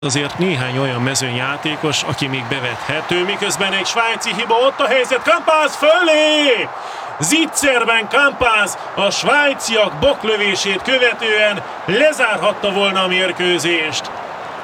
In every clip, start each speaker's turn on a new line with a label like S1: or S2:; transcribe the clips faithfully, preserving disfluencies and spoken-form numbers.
S1: Azért néhány olyan mezőnyjátékos, aki még bevethető, miközben egy svájci hiba, ott a helyzet, Campaz fölé! Zitzerben Campaz a svájciak boklövését követően lezárhatta volna a mérkőzést.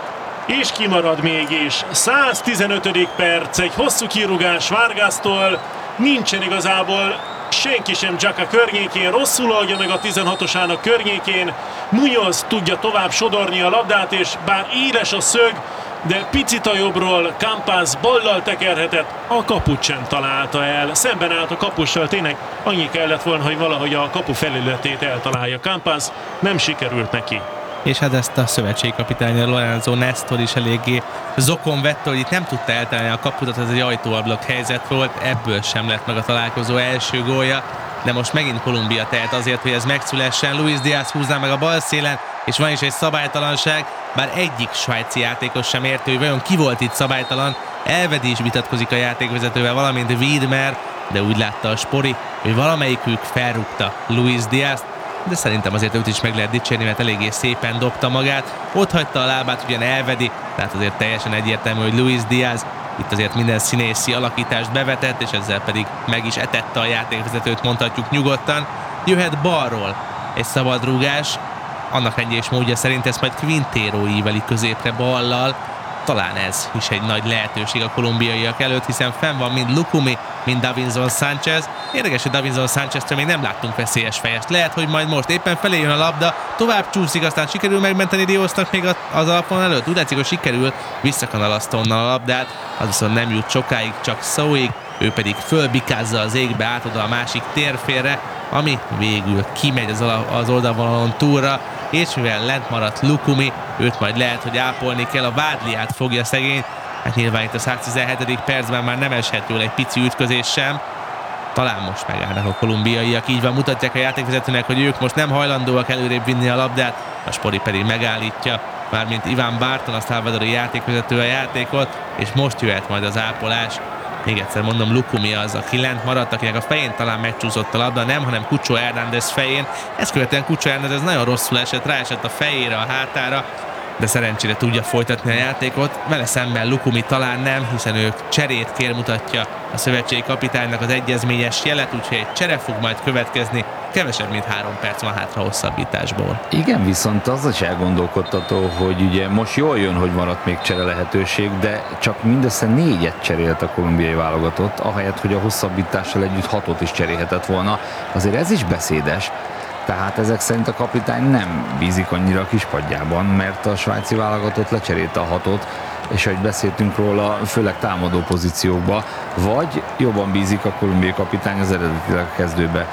S1: És kimarad mégis. száztizenötödik perc, egy hosszú kirúgás Vargastól, nincsen igazából senki sem Xhaka környékén, rosszul oldja meg a tizenhatosának környékén, Muñoz tudja tovább sodorni a labdát, és bár éles a szög, de picit a jobbról Campaz ballal tekerhetett, a kaput sem találta el, szemben állt a kapussal, tényleg annyi kellett volna, hogy valahogy a kapu felületét eltalálja Campaz, nem sikerült neki.
S2: És hát ezt a szövetségkapitány Lorenzo Nestor is eléggé zokon vette, hogy itt nem tudta eltalálni a kaputat, ez egy ajtóablak helyzet volt, ebből sem lett meg a találkozó első gólja, de most megint Kolumbia tehet azért, hogy ez megszülessen. Luis Díaz húzná meg a bal szélen, és van is egy szabálytalanság, bár egyik svájci játékos sem értő, hogy vajon ki volt itt szabálytalan. Elvedi is vitatkozik a játékvezetővel, valamint Wiedmer, de úgy látta a Spori, hogy valamelyikük felrúgta Luis Díazt, de szerintem azért őt is meg lehet dicsérni, mert eléggé szépen dobta magát. Ott hagyta a lábát, ugyan Elvedi, tehát azért teljesen egyértelmű, hogy Luis Díaz itt azért minden színészi alakítást bevetett, és ezzel pedig meg is etette a játékvezetőt, mondhatjuk nyugodtan. Jöhet balról egy szabad rúgás, annak rendje és módja szerint ezt majd Quintero íveli középre ballal. Talán ez is egy nagy lehetőség a kolumbiaiak előtt, hiszen fenn van mind Lukumi, mind Davinson Sánchez. Érdekes, hogy Davinson Sánchez-től még nem láttunk veszélyes fejest. Lehet, hogy majd most éppen felé jön a labda, tovább csúszik, aztán sikerül megmenteni Diosnak még az alapon előtt. Úgy látszik, hogy sikerül, visszakanalaszta onnan a labdát, az viszont nem jut sokáig, csak szóig, ő pedig fölbikázza az égbe át oda a másik térfélre, ami végül kimegy az, az oldalvonalon túlra, és mivel lent maradt Lukumi, őt majd lehet, hogy ápolni kell, a vádliát fogja szegény. Hát nyilván itt a száztizenhetedik percben már nem eshet tőle egy pici ütközés sem. Talán most megállnak a kolumbiaiak, így van, mutatják a játékvezetőnek, hogy ők most nem hajlandóak előrébb vinni a labdát, a Spori pedig megállítja, mármint Iván Barton, a salvadori játékvezető a játékot, és most jöhet majd az ápolás. Még egyszer mondom, Lukumi az, aki lent maradt, akinek a fején talán megcsúszott a labda, nem, hanem Cucho Hernández fején. Ezt követően Cucho Hernández nagyon rosszul esett, ráesett a fejére, a hátára, de szerencsére tudja folytatni a játékot. Vele szemben Lukumi talán nem, hiszen ő cserét kér, mutatja a szövetségi kapitánynak az egyezményes jelet, úgyhogy egy csere fog majd következni. Kevesebb, mint három perc van hátra hosszabbításból.
S3: Igen, viszont az is elgondolkodtató, hogy ugye most jól jön, hogy maradt még csere lehetőség, de csak mindössze négyet cserélt a kolumbiai válogatott, ahelyett, hogy a hosszabbítással együtt hatot is cserélhetett volna. Azért ez is beszédes. Tehát ezek szerint a kapitány nem bízik annyira a kispadjában, mert a svájci válogatott lecserélte a hatot, és ahogy beszéltünk róla, főleg támadó pozíciókba, vagy jobban bízik a kolumbiai kapitány az eredetileg kezdőbe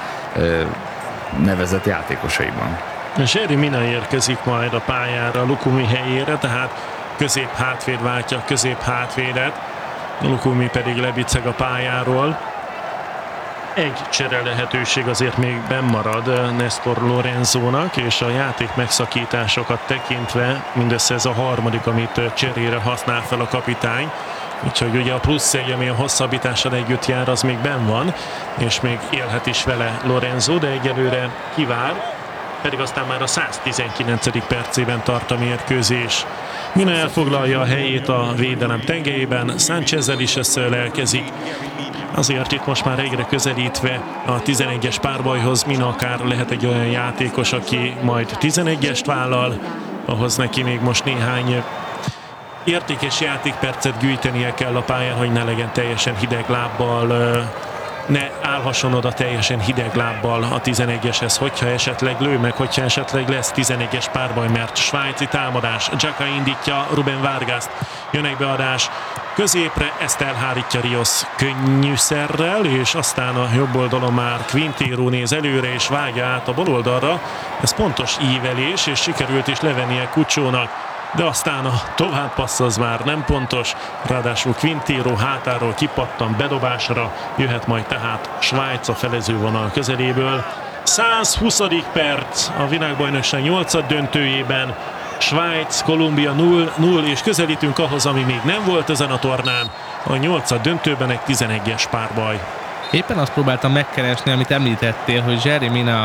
S3: nevezett játékosaiban.
S1: Jerry Mina érkezik majd a pályára Lukumi helyére, tehát közép hátvéd váltja közép hátvédet, Lukumi pedig lebiceg a pályáról. Egy csere lehetőség azért még benn marad Nestor Lorenzónak, és a játék megszakításokat tekintve mindössze ez a harmadik, amit cserére használ fel a kapitány. Úgyhogy ugye a plusz egy, ami a hosszabbítással együtt jár, az még benn van, és még élhet is vele Lorenzo, de egyelőre kivár, pedig aztán már a száztizenkilencedik percében tart a mérkőzés. Mina elfoglalja a helyét a védelem tengelyében, Sánchezzel is összeölelkezik. Azért itt most már egyre közelítve a tizenegyes párbajhoz Mina akár lehet egy olyan játékos, aki majd tizenegyest vállal, ahhoz neki még most néhány értékes játékpercet gyűjtenie kell a pályán, hogy ne legyen teljesen hideg lábbal, ne állhasson oda teljesen hideg lábbal a tizenegyeshez, hogyha esetleg lő meg, hogyha esetleg lesz tizenegyes párbaj, mert svájci támadás. Xhaka indítja Ruben Vargast, jön egy beadás középre, ezt elhárítja Rios könnyűszerrel, és aztán a jobb oldalon már Quintero néz előre és vágja át a bal oldalra. Ez pontos ívelés, és sikerült is levennie Cuchónak, de aztán a továbbpassz az már nem pontos, ráadásul Quintero hátáról kipattan bedobásra, jöhet majd tehát Svájc a felezővonal közeléből. százhuszadik perc a világbajnokság nyolcad döntőjében, Svájc, Kolumbia nulla nulla, és közelítünk ahhoz, ami még nem volt ezen a tornán, a nyolcad döntőben egy tizenegyes párbaj.
S2: Éppen azt próbáltam megkeresni, amit említettél, hogy Jerry Mina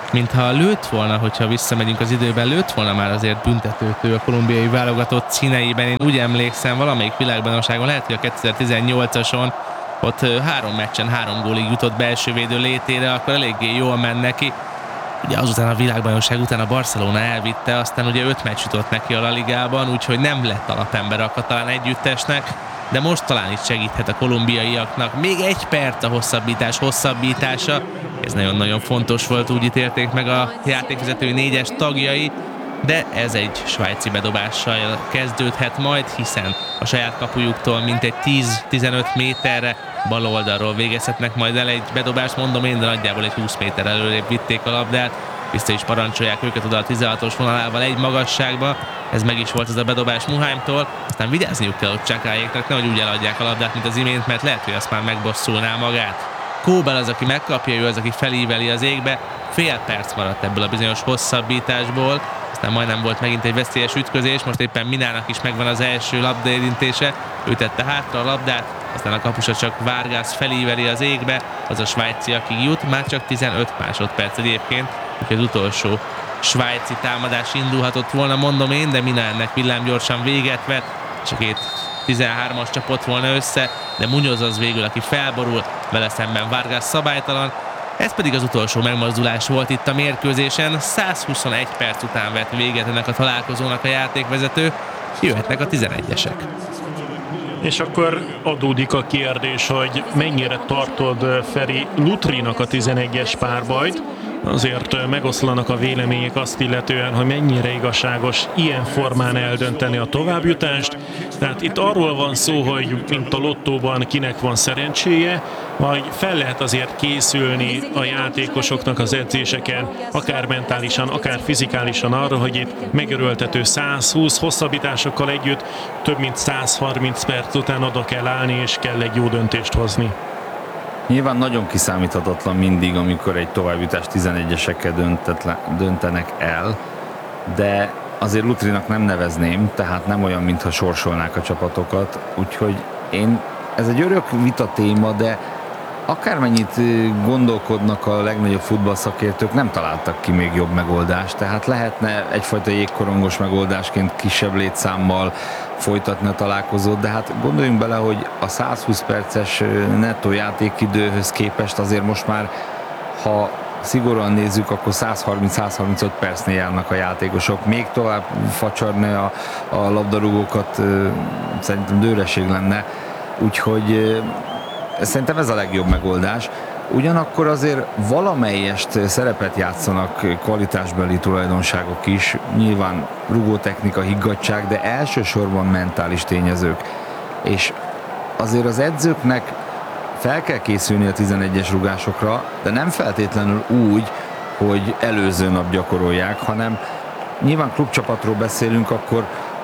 S2: mintha lőtt volna, hogyha visszamegyünk az időben, lőtt volna már azért büntetőtől a kolumbiai válogatott színeiben. Én úgy emlékszem, valamelyik világbajnokságon, lehet, hogy a kétezer-tizennyolcason, ott három meccsen három gólig jutott belső védő létére, akkor eléggé jól ment neki. Ugye azután a világbajnokság után a Barcelona elvitte, aztán ugye öt meccs jutott neki a La Ligában, úgyhogy nem lett alapember a katalán együttesnek, de most talán itt segíthet a kolumbiaiaknak. Még egy perc a hosszabbítás hosszabbítása, ez nagyon-nagyon fontos volt, úgy ítélték meg a játékvezető négyes tagjai, de ez egy svájci bedobással kezdődhet majd, hiszen a saját kapujuktól mintegy tíz-tizenöt méterre bal oldalról végezhetnek majd el egy bedobást, mondom én, de nagyjából egy húsz méter előrébb vitték a labdát, vissza is parancsolják őket oda a tizenhatos vonalával egy magasságba, ez meg is volt ez a bedobás Muheimtól, aztán vigyázniuk kell ott Csakáéknak, nehogy úgy eladják a labdát, mint az imént, mert lehet, hogy azt már megbosszulná magát. Kóbel az, aki megkapja, ő az, aki felíveli az égbe, fél perc maradt ebből a bizonyos hosszabbításból, aztán majdnem volt megint egy veszélyes ütközés, most éppen Minának is megvan az első labdaérintése, ő tette hátra a labdát, aztán a kapusa csak Vargas felíveli az égbe, az a svájci, aki jut, már csak tizenöt másodperc egyébként, úgyhogy az utolsó svájci támadás indulhatott volna, mondom én, de Mina ennek villámgyorsan véget vett, és a két tizenhármas csapott volna össze, de Muñoz az végül, aki felborul, vele szemben Vargas szabálytalan. Ez pedig az utolsó megmozdulás volt itt a mérkőzésen, száz huszonegy perc után vett véget ennek a találkozónak a játékvezető, jöhetnek a tizenegyesek.
S1: És akkor adódik a kérdés, hogy mennyire tartod, Feri, Lutrinak a tizenegyes párbajt. Azért megoszlanak a vélemények azt illetően, hogy mennyire igazságos ilyen formán eldönteni a továbbjutást. Tehát itt arról van szó, hogy mint a lottóban kinek van szerencséje, vagy fel lehet azért készülni a játékosoknak az edzéseken, akár mentálisan, akár fizikálisan arra, hogy itt megöröltető száz húsz hosszabbításokkal együtt több mint száz harminc perc után oda kell állni, és kell egy jó döntést hozni.
S3: Nyilván nagyon kiszámíthatatlan mindig, amikor egy továbbjutás tizenegyesekkel döntenek el, de azért Lutrinak nem nevezném, tehát nem olyan, mintha sorsolnák a csapatokat, úgyhogy én, ez egy örök vita téma, de akármennyit gondolkodnak a legnagyobb futballszakértők, nem találtak ki még jobb megoldást, tehát lehetne egyfajta jégkorongos megoldásként kisebb létszámmal folytatni a találkozót, de hát gondoljunk bele, hogy a száz húsz perces nettó játékidőhöz képest azért most már, ha szigorúan nézzük, akkor száz harminc száz harmincöt percnél járnak a játékosok. Még tovább facsarni a, a labdarúgókat szerintem dőreség lenne, úgyhogy szerintem ez a legjobb megoldás. Ugyanakkor azért valamelyest szerepet játszanak kvalitásbeli tulajdonságok is, nyilván rugótechnika, higgadtság, de elsősorban mentális tényezők. És azért az edzőknek fel kell készülni a tizenegyes rugásokra, de nem feltétlenül úgy, hogy előző nap gyakorolják, hanem nyilván klubcsapatról beszélünk, akkor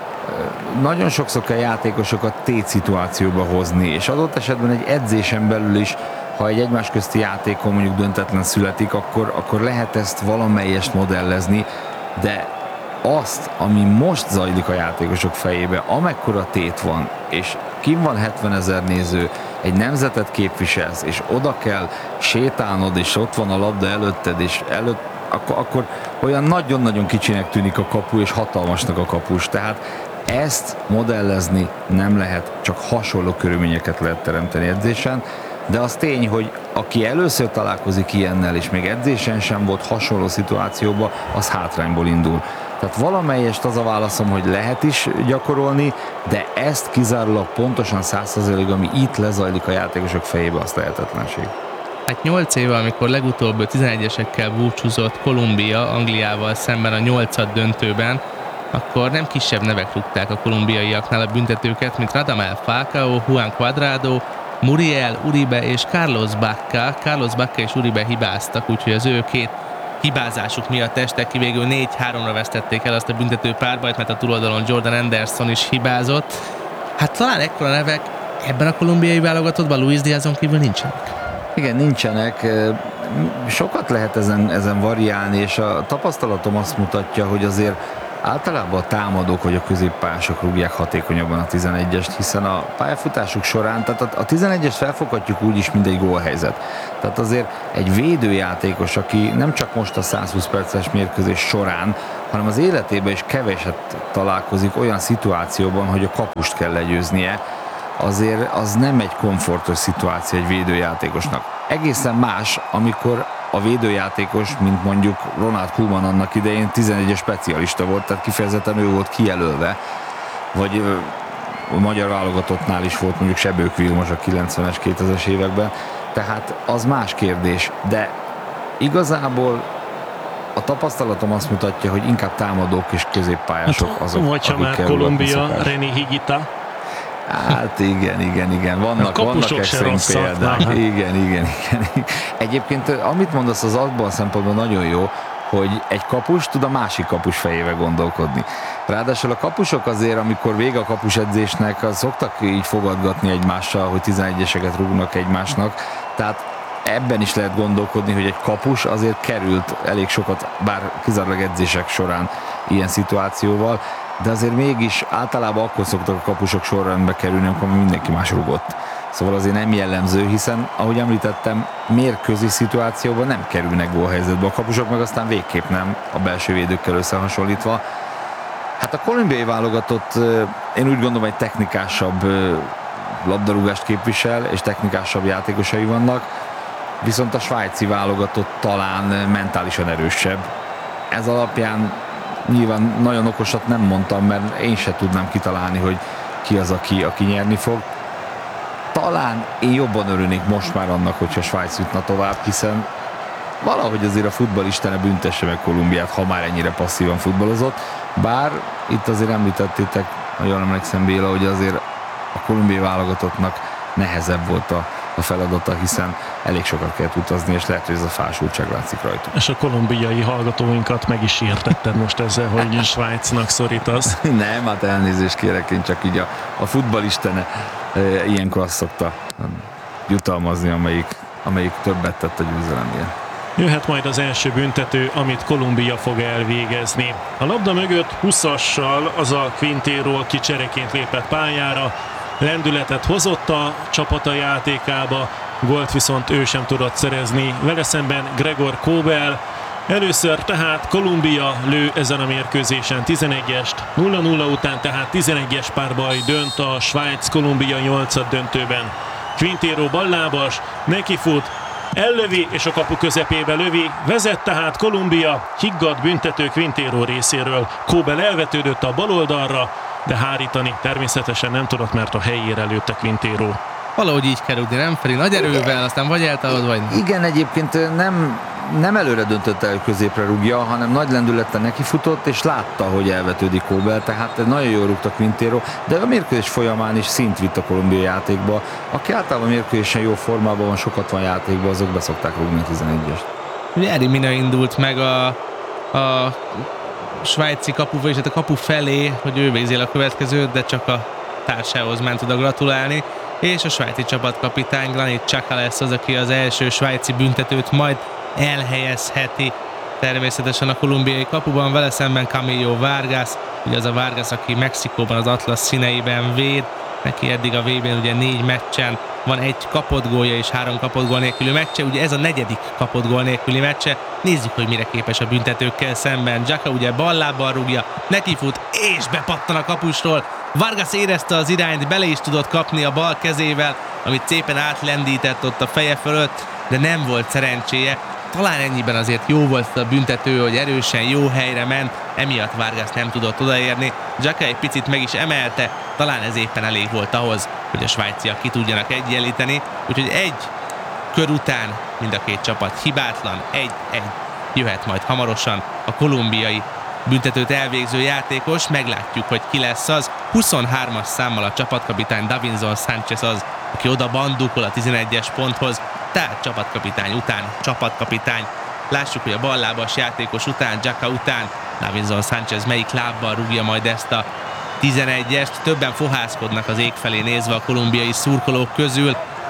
S3: nagyon sokszor kell játékosokat tétszituációba hozni, és adott esetben egy edzésen belül is, ha egy egymás közti játékon mondjuk döntetlen születik, akkor, akkor lehet ezt valamelyest modellezni, de azt, ami most zajlik a játékosok fejébe, amekkora tét van, és kim van hetvenezer néző, egy nemzetet képviselsz, és oda kell sétálnod, és ott van a labda előtted, és előtt, akkor, akkor olyan nagyon-nagyon kicsinek tűnik a kapu, és hatalmasnak a kapus. Tehát ezt modellezni nem lehet, csak hasonló körülményeket lehet teremteni edzésen, de az tény, hogy aki először találkozik ilyennel, és még edzésen sem volt hasonló szituációban, az hátrányból indul. Tehát valamelyest az a válaszom, hogy lehet is gyakorolni, de ezt kizárólag pontosan száz százalékig, ami itt lezajlik a játékosok fejébe, az lehetetlenség.
S2: Hát nyolc éve, amikor legutóbb tizenegyesekkel búcsúzott Kolumbia Angliával szemben a nyolcad döntőben, akkor nem kisebb nevek rúgták a kolumbiaiaknál a büntetőket, mint Radamel Falcao, Juan Cuadrado, Muriel, Uribe és Carlos Bacca. Carlos Bacca és Uribe hibáztak, úgyhogy az ő két hibázásuk miatt estek ki, végül négy háromra vesztették el azt a büntető párbajt, mert a túloldalon Jordan Anderson is hibázott. Hát talán ekkora nevek ebben a kolumbiai válogatottban Luis Diazon kívül nincsenek.
S3: Igen, nincsenek. Sokat lehet ezen, ezen variálni, és a tapasztalatom azt mutatja, hogy azért általában a támadók vagy a középpályások rúgják hatékonyabban a tizenegyest, hiszen a pályafutásuk során, tehát a tizenegyest felfoghatjuk úgy is, mint egy gólhelyzet. Tehát azért egy védőjátékos, aki nem csak most a százhúsz perces mérkőzés során, hanem az életében is keveset találkozik olyan szituációban, hogy a kapust kell legyőznie, azért az nem egy komfortos szituáció egy védőjátékosnak. Egészen más, amikor a védőjátékos, mint mondjuk Ronald Koeman annak idején tizenegyes specialista volt, tehát kifejezetten ő volt kijelölve, vagy a magyar válogatottnál is volt mondjuk Sebők Vilmos a kilencvenes, kétezres években, tehát az más kérdés, de igazából a tapasztalatom azt mutatja, hogy inkább támadók és középpályások azok,
S1: vagy ha már Kolumbia, René Higuita.
S3: Hát igen, igen, igen. Vannak, vannak extrém példák. Igen, igen, igen. Egyébként amit mondasz, az abban a szempontból nagyon jó, hogy egy kapus tud a másik kapus fejébe gondolkodni. Ráadásul a kapusok azért, amikor vége a kapusedzésnek, az szoktak így fogadgatni egymással, hogy tizenegyeseket rúgnak egymásnak. Tehát ebben is lehet gondolkodni, hogy egy kapus azért került elég sokat, bár kizárólag edzések során ilyen szituációval, de azért mégis általában akkor szoktak a kapusok sorrendbe kerülni, amikor mindenki más rúgott. Szóval azért nem jellemző, hiszen, ahogy említettem, mérkőzi szituációban nem kerülnek gólhelyzetbe. A kapusok meg aztán végképp nem, a belső védőkkel összehasonlítva. Hát a kolumbiai válogatott, én úgy gondolom, egy technikásabb labdarúgást képvisel, és technikásabb játékosai vannak, viszont a svájci válogatott talán mentálisan erősebb. Ez alapján nyilván nagyon okosat nem mondtam, mert én se tudnám kitalálni, hogy ki az, aki, aki nyerni fog. Talán én jobban örülnék most már annak, hogyha Svájc jutna tovább, hiszen valahogy azért a futballistene büntesse meg Kolumbiát, ha már ennyire passzívan futballozott. Bár itt azért említettétek, ha jól emlékszem, Béla, hogy azért a kolumbiai válogatottnak nehezebb volt a a feladata, hiszen elég sokat kellett utazni, és lehet, hogy ez a fásultság látszik rajtuk.
S1: És a kolumbiai hallgatóinkat meg is értetted most ezzel, hogy Svájcnak szorítasz.
S3: Nem, hát elnézést kérek, én csak így a, a futballistene e, ilyenkor azt szokta jutalmazni, amelyik, amelyik többet tett a győzelemért.
S1: Jöhet majd az első büntető, amit Kolumbia fog elvégezni. A labda mögött húszassal az a Quintero, aki csereként lépett pályára, lendületet hozott a csapata játékába, gólt viszont ő sem tudott szerezni. Vele szemben Gregor Kobel. Először tehát Kolumbia lő ezen a mérkőzésen tizenegyest, nulla nulla után tehát tizenegyes párbaj dönt a Svájc-Kolumbia nyolcad döntőben. Quintero ballábas, nekifut, ellövi és a kapu közepébe lövi, vezet tehát Kolumbia, higgadt büntető Quintero részéről. Kobel elvetődött a bal oldalra, de hárítani természetesen nem tudott, mert a helyére lőtte Quintero.
S2: Valahogy így kell rúgni, nem Feri? Nagy erővel, aztán vagy eltalad, vagy nem.
S3: Igen, egyébként nem, nem előre döntött el, középre rúgja, hanem nagy lendülettel nekifutott, és látta, hogy elvetődik Kobel, tehát nagyon jól rúgta Quintero, de a mérkőzés folyamán is szint vitt a kolumbiai játékba. Aki általában mérkőzésen jó formában van, sokat van játékban, azok beszokták rúgni a tizenegyest.
S2: Ugye Eri Mina indult meg a, a svájci kapuba, és hát a kapu felé, hogy ő végzi a következőt, de csak a társához ment oda gratulálni, és a svájci csapatkapitány Granit Xhaka lesz az, aki az első svájci büntetőt majd elhelyezheti természetesen a kolumbiai kapuban, vele szemben Camilo Vargas, ugye az a Vargas, aki Mexikóban az Atlas színeiben véd, neki eddig a vé bén ugye négy meccsen van egy kapott gólja és három kapott gól nélküli meccse, ugye ez a negyedik kapott gól nélküli meccse. Nézzük, hogy mire képes a büntetőkkel szemben. Xhaka ugye ballábbal rúgja, nekifut és bepattan a kapustól. Vargas érezte az irányt, bele is tudott kapni a bal kezével, amit szépen átlendített ott a feje fölött, de nem volt szerencséje. Talán ennyiben azért jó volt a büntető, hogy erősen jó helyre ment, emiatt Vargas nem tudott odaérni. Xhaka egy picit meg is emelte, talán ez éppen elég volt ahhoz, hogy a svájciak ki tudjanak egyenlíteni, úgyhogy egy kör után mind a két csapat hibátlan, egy-egy jöhet majd hamarosan a kolumbiai büntetőt elvégző játékos, meglátjuk, hogy ki lesz az. huszonhármas számmal a csapatkapitány Davinson Sánchez az, aki oda bandukol a tizenegyes ponthoz, tehát csapatkapitány után csapatkapitány. Lássuk, hogy a ballábas játékos után, Xhaka után Davinson Sánchez melyik lábbal rúgja majd ezt a tizenegyest. Többen fohászkodnak az ég felé nézve a kolumbiai szurkolók közül.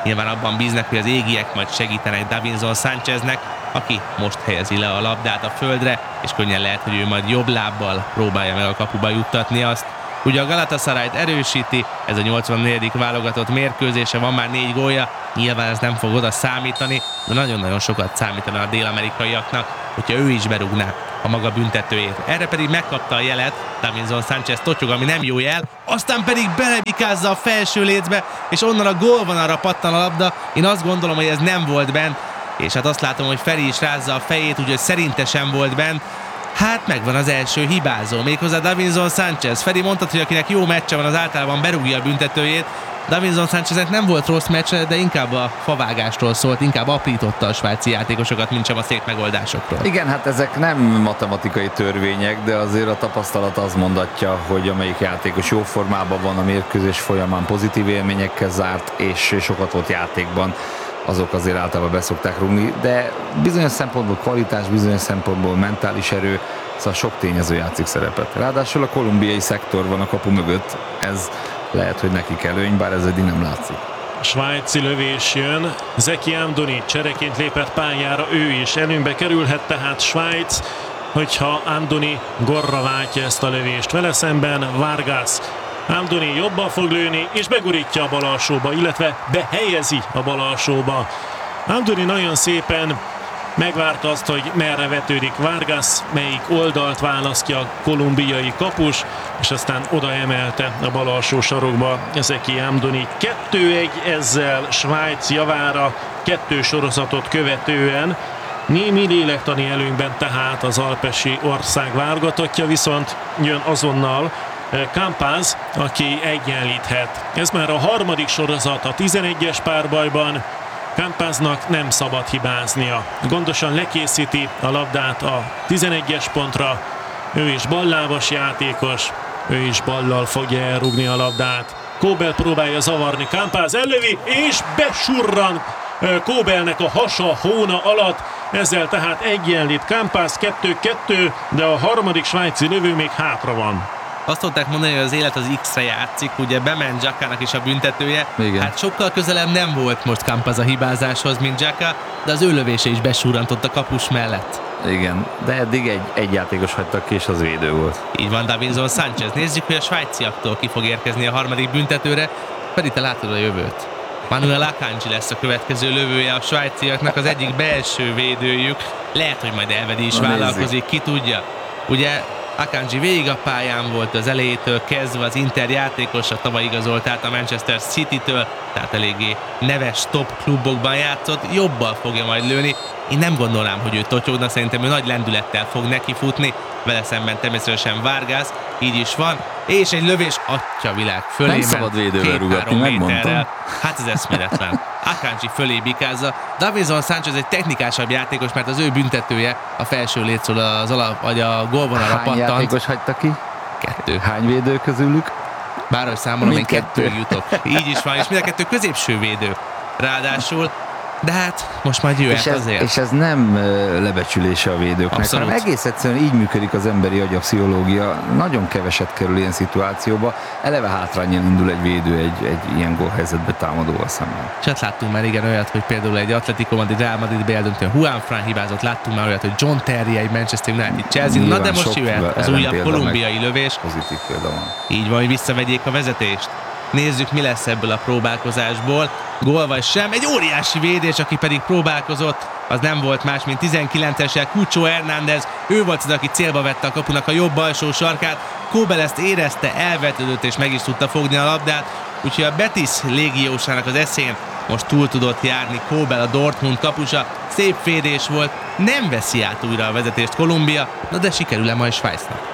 S2: Nyilván abban bíznak, hogy az égiek majd segítenek Davinson Sancheznek, aki most helyezi le a labdát a földre, és könnyen lehet, hogy ő majd jobb lábbal próbálja meg a kapuba juttatni azt. Ugye a Galatasarayt erősíti, ez a nyolcvannegyedik válogatott mérkőzése, van már négy gólja, nyilván ez nem fog oda számítani, de nagyon-nagyon sokat számítana a dél-amerikaiaknak, hogyha ő is berúgná a maga büntetőjét. Erre pedig megkapta a jelet, Davinson Sanchez totyog, ami nem jó jel, aztán pedig belebikázza a felső lécbe, és onnan a gólvonalra pattan a labda. Én azt gondolom, hogy ez nem volt bent, és hát azt látom, hogy Feri is rázza a fejét, úgyhogy szerinte sem volt bent. Hát megvan az első hibázó, méghozzá Davinson Sanchez. Feri mondta, hogy akinek jó meccse van, az általában berúgja a büntetőjét. Davinson Sancheznek nem volt rossz meccse, de inkább a favágástól szólt, inkább aprította a svájci játékosokat, mint sem a szép megoldásokról.
S3: Igen, hát ezek nem matematikai törvények, de azért a tapasztalat az mondatja, hogy amelyik játékos jó formában van, a mérkőzés folyamán pozitív élményekkel zárt, és sokat volt játékban, azok azért általában beszokták rúgni, de bizonyos szempontból kvalitás, bizonyos szempontból mentális erő, szóval sok tényező játszik szerepet. Ráadásul a kolumbiai szektor van a kapu mögött, ez lehet, hogy nekik előny, bár ez eddig nem látszik.
S1: Svájci lövés jön, Zeki Amdouni csereként lépett pályára, ő is előnybe kerülhet tehát Svájc, hogyha Amdouni gorra váltja ezt a lövést. Vele szemben Vargas. Amdouni jobban fog lőni, és begurítja a bal alsóba, illetve behelyezi a bal alsóba. Amdouni nagyon szépen megvárta azt, hogy merre vetődik Vargas, melyik oldalt választja a kolumbiai kapus, és aztán oda emelte a bal alsó sarokba Zeki Amdouni. kettő egy ezzel Svájc javára, kettő sorozatot követően. Némi lélektani előnyben tehát az alpesi ország válogatottja, viszont jön azonnal Campaz, aki egyenlíthet. Ez már a harmadik sorozat a tizenegyes párbajban. Campaznak nem szabad hibáznia. Gondosan lekészíti a labdát a tizenegyes pontra. Ő is ballábas játékos, ő is ballal fogja elrúgni a labdát. Kóbel próbálja zavarni, Campaz ellövi, és besurran Kóbelnek a hasa hóna alatt. Ezzel tehát egyenlít Campaz, kettő kettő, de a harmadik svájci lövő még hátra van.
S2: Azt szokták mondani, hogy az élet az X-re játszik, ugye bement Xhakának is a büntetője.
S3: Igen.
S2: Hát sokkal közelebb nem volt most Campaz a hibázáshoz, mint Xhaka, de az ő lövése is besurrantott a kapus mellett.
S3: Igen, de eddig egy, egy játékos hagytak ki, és az védő volt.
S2: Így van Davinson Sanchez. Nézzük, hogy a svájciaktól ki fog érkezni a harmadik büntetőre, pedig te látod a jövőt. Manuel Akanji lesz a következő lövője a svájciaknak, az egyik belső védőjük. Lehet, hogy majd Elvedi is
S3: Na,
S2: vállalkozik,
S3: nézzük.
S2: ki tudja. Ugye Akanji végig a pályán volt az elejétől kezdve, az Inter játékosa, tavaly igazolt át a Manchester City-től, tehát eléggé neves top klubokban játszott, jobbal fogja majd lőni. Én nem gondolnám, hogy ő totyogna, szerintem ő nagy lendülettel fog nekifutni, vele szemben természetesen Vargas, így is van, és egy lövés, atyavilág fölé
S3: Nem
S2: ment,
S3: szabad védővel rúgatni, megmondtam.
S2: Hát ez eszméletlen. Akanji fölé bikázza. Davinson Sanchez egy technikásabb játékos, mert az ő büntetője a felső létszól az alap, vagy a gólvonalra
S3: Hány
S2: pattant.
S3: játékos hagyta ki?
S2: Kettő.
S3: Hány védő közülük?
S2: Bárhogy számolom, én
S3: Mindkettő.
S2: kettő jutok. Így is van, és mind a kettő középső védő. Ráadásul, de hát most majd jöhet
S3: És ez,
S2: azért.
S3: és ez nem ö, lebecsülése a védőknek,
S2: Abszolút.
S3: hanem egész egyszerűen így működik az emberi agy, a pszichológia. Nagyon keveset kerül ilyen szituációba. Eleve hátránnyal indul egy védő egy, egy ilyen gólhelyzetbe támadóval szemben.
S2: És hát láttunk már igen olyat, hogy például egy Atletico Madrid, Real Madrid beeldöntően Juan Fran hibázott, láttunk már olyat, hogy John Terry, egy Manchester United, Chelsea, na
S3: Nyilván
S2: de most
S3: sok
S2: jöhet az
S3: ellenpélda,
S2: újabb kolumbiai lövés.
S3: Pozitív példa van.
S2: Így van, hogy visszavegyék a vezetést. Nézzük, mi lesz ebből a próbálkozásból. Gól vagy sem. Egy óriási védés, aki pedig próbálkozott, az nem volt más, mint tizenkilencesek Cucho Hernández. Ő volt az, aki célba vette a kapunak a jobb alsó sarkát. Kóbel ezt érezte, elvetődött és meg is tudta fogni a labdát. Úgyhogy a Betis légiósának az eszén most túl tudott járni Kóbel, a Dortmund kapusa. Szép védés volt, nem veszi át újra a vezetést Kolumbia, na de sikerül-e majd Svájcnak?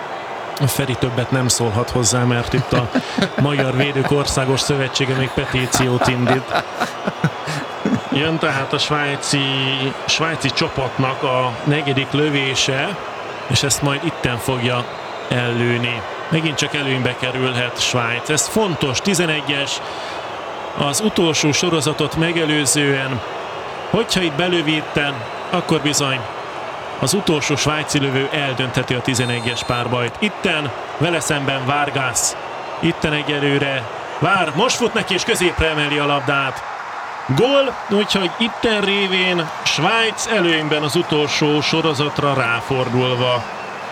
S1: Feri többet nem szólhat hozzá, mert itt a Magyar Védők Országos Szövetsége még petíciót indít. Jön tehát a svájci, svájci csapatnak a negyedik lövése, és ezt majd itten fogja ellőni. Megint csak előnybe kerülhet Svájc. Ez fontos, tizenegyes, az utolsó sorozatot megelőzően. Hogyha itt belövi itten, akkor bizony az utolsó svájci lövő eldöntheti a tizenegyes párbajt. Itten vele szemben Vargas. Itten egyelőre vár, most fut neki és középre emeli a labdát. gól, úgyhogy itten révén Svájc előnyben az utolsó sorozatra ráfordulva.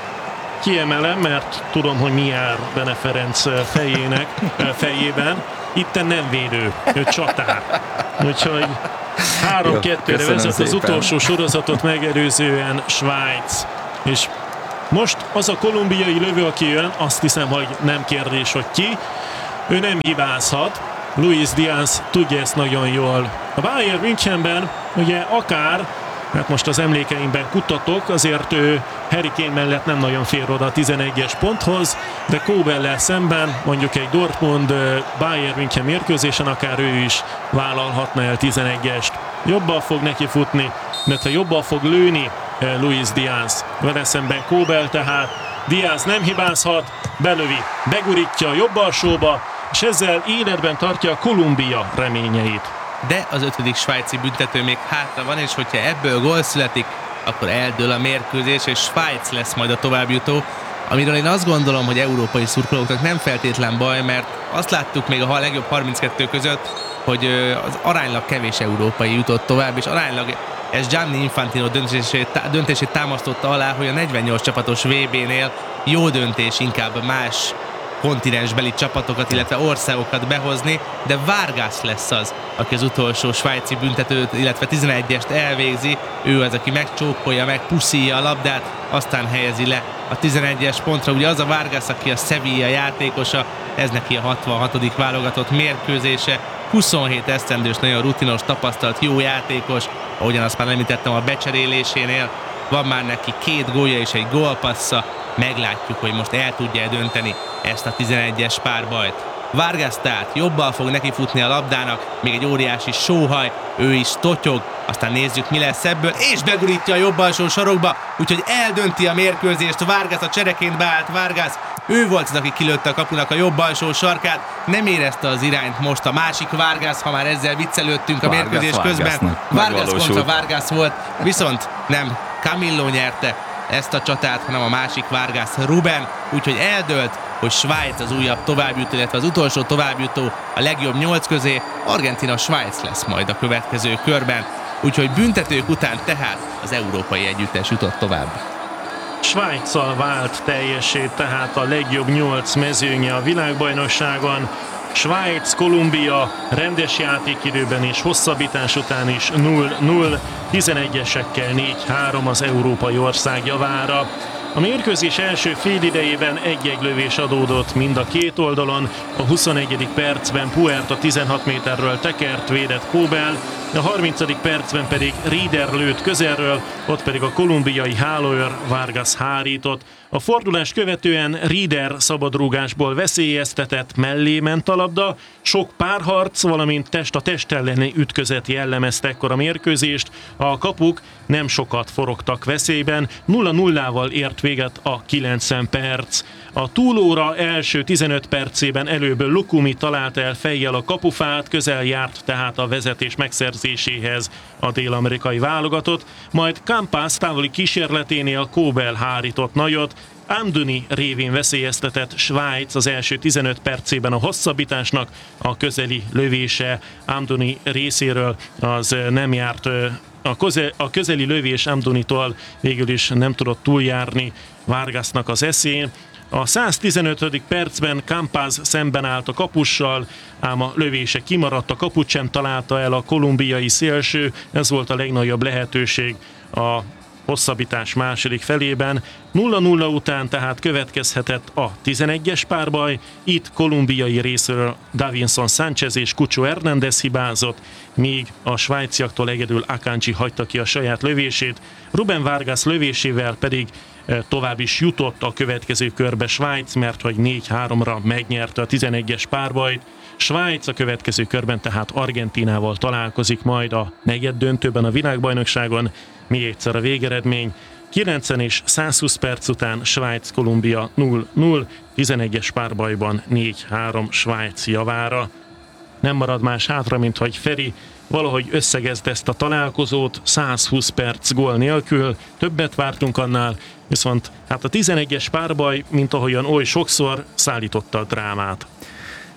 S1: Kiemelem, mert tudom, hogy mi jár Bene Ferenc fejének, fejében. Itten nem védő, ő csatár. Úgyhogy három kettőre vezet az utolsó sorozatot megelőzően Svájc. És most az a kolumbiai lövő, aki jön, azt hiszem, hogy nem kérdés, hogy ki. Ő nem hibázhat. Luis Diaz tudja ezt nagyon jól. A Bayern Münchenben ugye akár, hát most az emlékeimben kutatok, azért ő Harry Kane mellett nem nagyon fér oda a tizenegyes ponthoz, de Kobellel szemben mondjuk egy Dortmund Bayern München mérkőzésen akár ő is vállalhatna el tizenegyest. Jobbal fog neki futni, illetve jobbal fog lőni Luis Diaz. Vele szemben Kobel, tehát Diaz nem hibázhat, belövi, begurítja jobb alsóba, és ezzel életben tartja a Kolumbia reményeit.
S2: De az ötödik svájci büntető még hátra van, és hogyha ebből gól születik, akkor eldől a mérkőzés, és Svájc lesz majd a továbbjutó, amiről én azt gondolom, hogy európai szurkolóknak nem feltétlen baj, mert azt láttuk még a legjobb harminckettő között, hogy az aránylag kevés európai jutott tovább, és aránylag ez Gianni Infantino döntését, döntését támasztotta alá, hogy a negyvennyolc csapatos vé bénél jó döntés inkább más kontinensbeli csapatokat, illetve országokat behozni, de Vargas lesz az, aki az utolsó svájci büntetőt, illetve tizenegyest elvégzi. Ő az, aki megcsókolja, megpuszíja a labdát, aztán helyezi le a tizenegyes pontra. Ugye az a Vargas, aki a Sevilla játékosa, ez neki a hatvanhatodik válogatott mérkőzése. huszonhét esztendős, nagyon rutinos, tapasztalt, jó játékos, ahogyan azt már említettem a becserélésénél. Van már neki két gólja és egy gólpassza. Meglátjuk, hogy most el tudja dönteni ezt a tizenegyes párbajt. Vargas tehát jobbal fog neki futni a labdának, még egy óriási sóhaj, ő is totyog, aztán nézzük, mi lesz ebből, és begurítja a jobb alsó sarokba, úgyhogy eldönti a mérkőzést. Vargas a csereként beállt Vargas, ő volt az, aki kilőtte a kapunak a jobb alsó sarkát, nem érezte az irányt most a másik Vargas, ha már ezzel viccelődtünk a
S3: Vargas
S2: mérkőzés közben. Vargas kontra Vargas volt, viszont nem Camillo nyerte ezt a csatát, hanem a másik Vargas, Ruben, úgyhogy eldőlt, hogy Svájc az újabb továbbjutó, illetve az utolsó továbbjutó a legjobb nyolc közé, Argentína-Svájc lesz majd a következő körben, úgyhogy büntetők után tehát az európai együttes jutott tovább.
S1: Svájccal vált teljessé tehát a legjobb nyolc mezőnye a világbajnokságon. Svájc, Kolumbia rendes játékidőben és hosszabbítás után is nulla nulla, tizenegyesekkel négy három az európai ország javára. A mérkőzés első félidejében egy-egy lövés adódott mind a két oldalon. A huszonegyedik percben Puerta tizenhat méterről tekert, védett Kobel, a harmincadik percben pedig Rieder lőtt közelről, ott pedig a kolumbiai hálóőr Vargas hárított. A fordulást követően Rieder szabadrúgásból veszélyeztetett, mellé ment a labda, sok párharc, valamint test a test elleni ütközet jellemezte ekkor a mérkőzést. A kapuk nem sokat forogtak veszélyben, nulla nullával ért véget a kilencven perc. A túlóra első tizenöt percében előbb Lukumi találta el fejjel a kapufát, közel járt tehát a vezetés megszerzéséhez a dél-amerikai válogatott, majd Campas távoli kísérleténél Kobel hárított nagyot, Amdouni révén veszélyeztetett Svájc az első tizenöt percében a hosszabbításnak, a közeli lövése Amdouni részéről az nem járt, a, köze, a közeli lövés Amdounitól végül is nem tudott túljárni Vargasnak az eszén. A száztizenötödik percben Campas szemben állt a kapussal, ám a lövése kimaradt, a kaput sem találta el a kolumbiai szélső, ez volt a legnagyobb lehetőség a hosszabbítás második felében. nulla nulla után tehát következhetett a tizenegyes párbaj, itt kolumbiai részről Davinson Sánchez és Cucho Hernández hibázott, míg a svájciaktól egyedül Akanji hagyta ki a saját lövését, Ruben Vargas lövésével pedig tovább is jutott a következő körbe Svájc, mert hogy négy háromra megnyerte a tizenegyes párbajt. Svájc a következő körben tehát Argentínával találkozik majd a negyed döntőben a világbajnokságon. Még egyszer a végeredmény. kilencven és százhúsz perc után Svájc-Kolumbia nulla nulla, tizenegyes párbajban négy három Svájc javára. Nem marad más hátra, mint hogy Feri valahogy összegezd ezt a találkozót, százhúsz perc gól nélkül, többet vártunk annál, viszont hát a tizenegyes párbaj, mint ahogyan oly sokszor, szállította a drámát.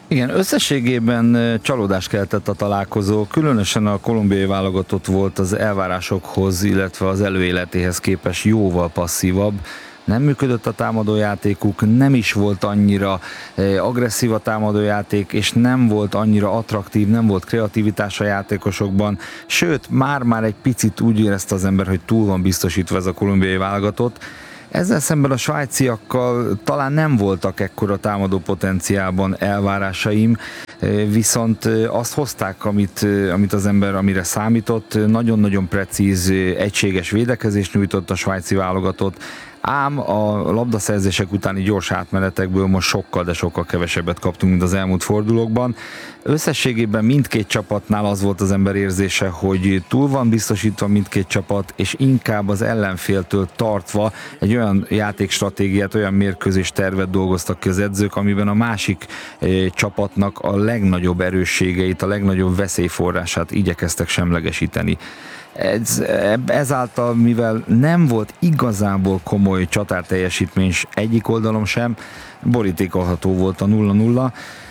S3: Igen, összességében csalódást keltett a találkozó, különösen a kolumbiai válogatott volt az elvárásokhoz, illetve az előéletéhez képest jóval passzívabb. Nem működött a támadójátékuk, nem is volt annyira agresszív a támadójáték, és nem volt annyira attraktív, nem volt kreativitás a játékosokban, sőt, már-már egy picit úgy érezte az ember, hogy túl van biztosítva ez a kolumbiai válogatott. Ezzel szemben a svájciakkal talán nem voltak ekkora támadó potenciálban elvárásaim, viszont azt hozták, amit, amit az ember, amire számított, nagyon-nagyon precíz, egységes védekezést nyújtott a svájci válogatott, ám a labdaszerzések utáni gyors átmenetekből most sokkal, de sokkal kevesebbet kaptunk, mint az elmúlt fordulókban. Összességében mindkét csapatnál az volt az ember érzése, hogy túl van biztosítva mindkét csapat, és inkább az ellenféltől tartva egy olyan játékstratégiát, olyan mérkőzés tervet dolgoztak ki az edzők, amiben a másik eh, csapatnak a legnagyobb erősségeit, a legnagyobb veszélyforrását igyekeztek semlegesíteni. Ez, ezáltal, mivel nem volt igazából komoly csatárteljesítmény egyik oldalon sem, borítékolható volt a nulla nulla.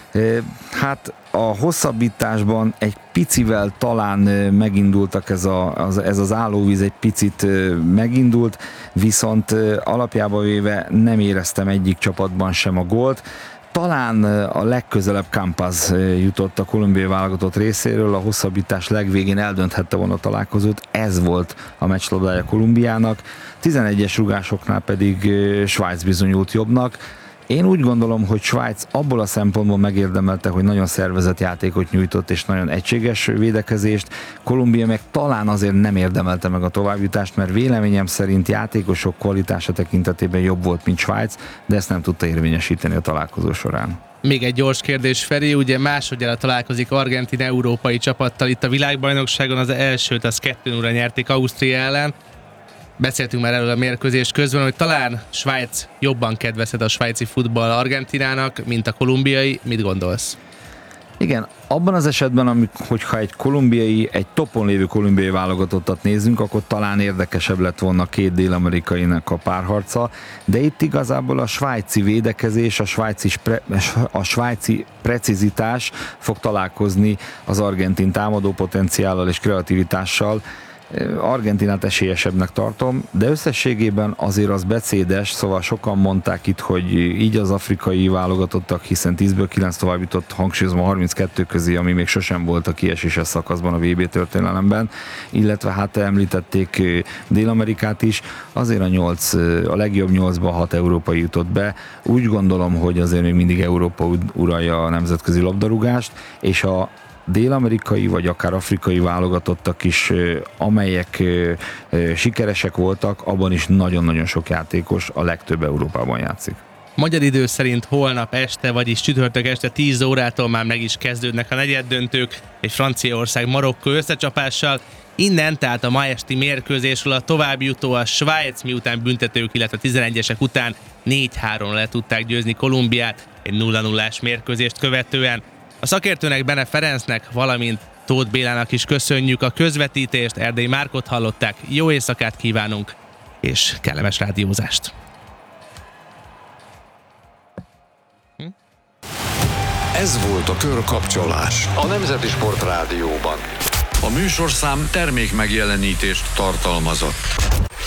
S3: Hát a hosszabbításban egy picivel talán megindultak, ez, a, az, ez az állóvíz egy picit megindult, viszont alapjában véve nem éreztem egyik csapatban sem a gólt. Talán a legközelebb Campaz jutott a kolumbiai válogatott részéről, a hosszabbítás legvégén eldönthette volna a találkozót, ez volt a meccslabdája Kolumbiának, tizenegyes rugásoknál pedig Svájc bizonyult jobbnak. Én úgy gondolom, hogy Svájc abból a szempontból megérdemelte, hogy nagyon szervezett játékot nyújtott és nagyon egységes védekezést. Kolumbia meg talán azért nem érdemelte meg a továbbjutást, mert véleményem szerint játékosok kvalitása tekintetében jobb volt, mint Svájc, de ezt nem tudta érvényesíteni a találkozó során.
S2: Még egy gyors kérdés, Feri, ugye másodjára találkozik Argentína európai csapattal itt a világbajnokságon, az elsőt az kettő nulla nyerték Ausztria ellen. Beszéltünk már erről a mérkőzés közben, hogy talán Svájc jobban kedvezhet a svájci futball Argentínának, mint a kolumbiai. Mit gondolsz?
S3: Igen, abban az esetben, amik, hogyha egy kolumbiai, egy topon lévő kolumbiai válogatottat nézünk, akkor talán érdekesebb lett volna a két dél-amerikainak a párharca, de itt igazából a svájci védekezés, a svájci, pre, a svájci precizitás fog találkozni az argentin támadó potenciállal és kreativitással. Argentinát esélyesebbnek tartom, de összességében azért az becédes, szóval sokan mondták itt, hogy így az afrikai válogatottak, hiszen tízből kilenc tovább jutott, hangsúlyozom a harminckettő közé, ami még sosem volt a kieséses szakaszban a vé bé történelemben, illetve hát említették Dél-Amerikát is, azért a nyolc, a legjobb nyolcban hat európai jutott be. Úgy gondolom, hogy azért még mindig Európa uralja a nemzetközi labdarúgást, és a dél-amerikai vagy akár afrikai válogatottak is, amelyek sikeresek voltak, abban is nagyon-nagyon sok játékos a legtöbb Európában játszik.
S2: Magyar idő szerint holnap este, vagyis csütörtök este tíz órától már meg is kezdődnek a negyeddöntők, egy Franciaország-Marokkó összecsapással. Innen, tehát a ma esti mérkőzésről a továbbjutó a Svájc, miután büntetők, illetve tizenegyesek után négy három le tudták győzni Kolumbiát egy nulla nullás mérkőzést követően. A szakértőnek, Bene Ferencnek, valamint Tóth Bélának is köszönjük a közvetítést, Erdély Márkot hallották, jó éjszakát kívánunk, és kellemes rádiózást!
S4: Hm? Ez volt a Körkapcsolás a Nemzeti Sport Rádióban. A műsorszám termék megjelenítést tartalmazott.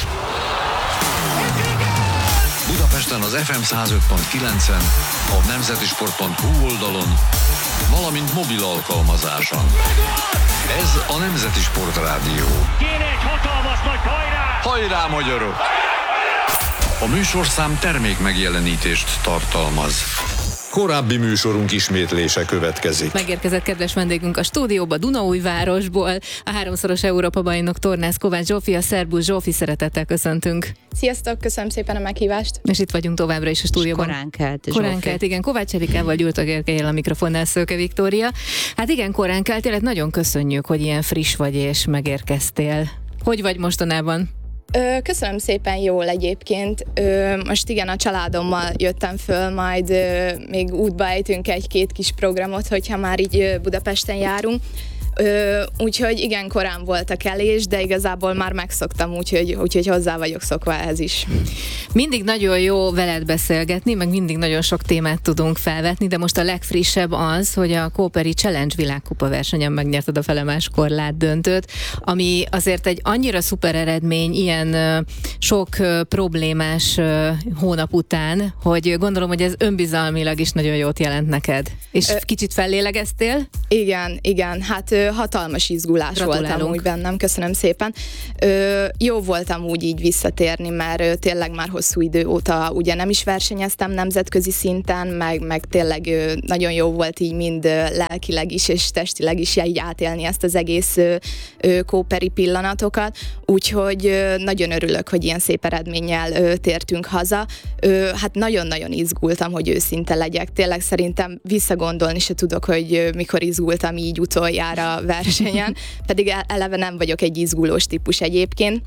S4: Budapesten az ef em száz öt pont kilencen, a nemzetisport pont hu oldalon, valamint mobil alkalmazáson. Ez a Nemzeti Sport Rádió.
S5: Kéne egy hatalmas nagy hajrá!
S4: Hajrá, magyarok! A műsorszám termék megjelenítést tartalmaz. Korábbi műsorunk ismétlése következik.
S6: Megérkezett kedves vendégünk a stúdióba Dunaújvárosból, a háromszoros Európa-bajnok tornász Kovács Zsófi, a Szerbusz Zsófi, szeretettel köszöntünk.
S7: Sziasztok, köszönöm szépen a meghívást.
S6: És itt vagyunk továbbra is a stúdióban.
S8: Korán kelt, Zsófi.
S6: Korán kelt, igen. Kovács Erikával, Gyurta Gergelyel a mikrofonnál, Szőke Viktória. Hát igen, korán kelt, tényleg nagyon köszönjük, hogy ilyen friss vagy és megérkeztél. Hogy vagy mostanában?
S7: Ö, köszönöm szépen, jól egyébként. Ö, most igen, a családommal jöttem föl, majd ö, még útba ejtünk egy-két kis programot, hogyha már így ö, Budapesten járunk. Ö, úgyhogy igen, korán volt a kelés, de igazából már megszoktam, úgyhogy, úgyhogy hozzá vagyok szokva ehhez is.
S6: Mindig nagyon jó veled beszélgetni, meg mindig nagyon sok témát tudunk felvetni, de most a legfrissebb az, hogy a Kóperi Challenge világkupa versenyen megnyerted a felemás korlát döntőt, ami azért egy annyira szuper eredmény ilyen uh, sok uh, problémás uh, hónap után, hogy gondolom, hogy ez önbizalmilag is nagyon jót jelent neked. És Ö, kicsit fellélegeztél?
S7: Igen, igen, hát ö, hatalmas izgulás volt amúgy bennem, köszönöm szépen. Ö, jó voltam úgy így visszatérni, mert ö, tényleg már hosszú idő óta ugye nem is versenyeztem nemzetközi szinten, meg, meg tényleg ö, nagyon jó volt így mind ö, lelkileg is és testileg is így átélni ezt az egész ö, ö, kóperi pillanatokat, úgyhogy ö, nagyon örülök, hogy ilyen szép eredménnyel ö, tértünk haza. Ö, hát nagyon-nagyon izgultam, hogy őszinte legyek. Tényleg szerintem visszagondolni se tudok, hogy ö, mikor izgultam így utoljára versenyen, pedig eleve nem vagyok egy izgulós típus egyébként,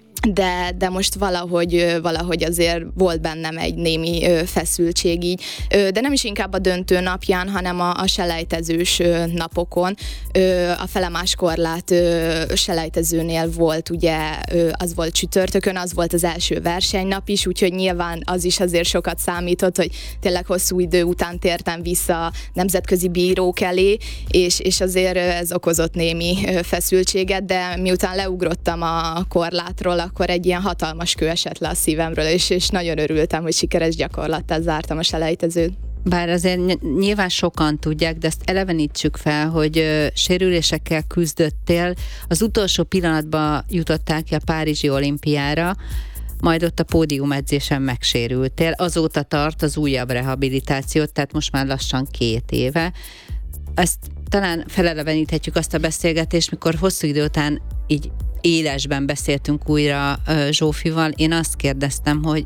S7: de, de most valahogy, valahogy azért volt bennem egy némi feszültség így, de nem is inkább a döntő napján, hanem a, a selejtezős napokon. A felemás korlát selejtezőnél volt, ugye az volt csütörtökön, az volt az első versenynap is, úgyhogy nyilván az is azért sokat számított, hogy tényleg hosszú idő után tértem vissza nemzetközi bírók elé, és, és azért ez okozott némi feszültséget, de miután leugrottam a korlátról, akkor egy ilyen hatalmas kő esett le a szívemről, és, és nagyon örültem, hogy sikeres gyakorlattal zártam a selejtezőt.
S8: Bár azért nyilván sokan tudják, de ezt elevenítsük fel, hogy ö, sérülésekkel küzdöttél, az utolsó pillanatban jutottál ki a Párizsi olimpiára, majd ott a pódiumedzésen megsérültél, azóta tart az újabb rehabilitációt, tehát most már lassan két éve. Ezt talán feleleveníthetjük azt a beszélgetést, mikor hosszú idő után így élesben beszéltünk újra uh, Zsófival, én azt kérdeztem, hogy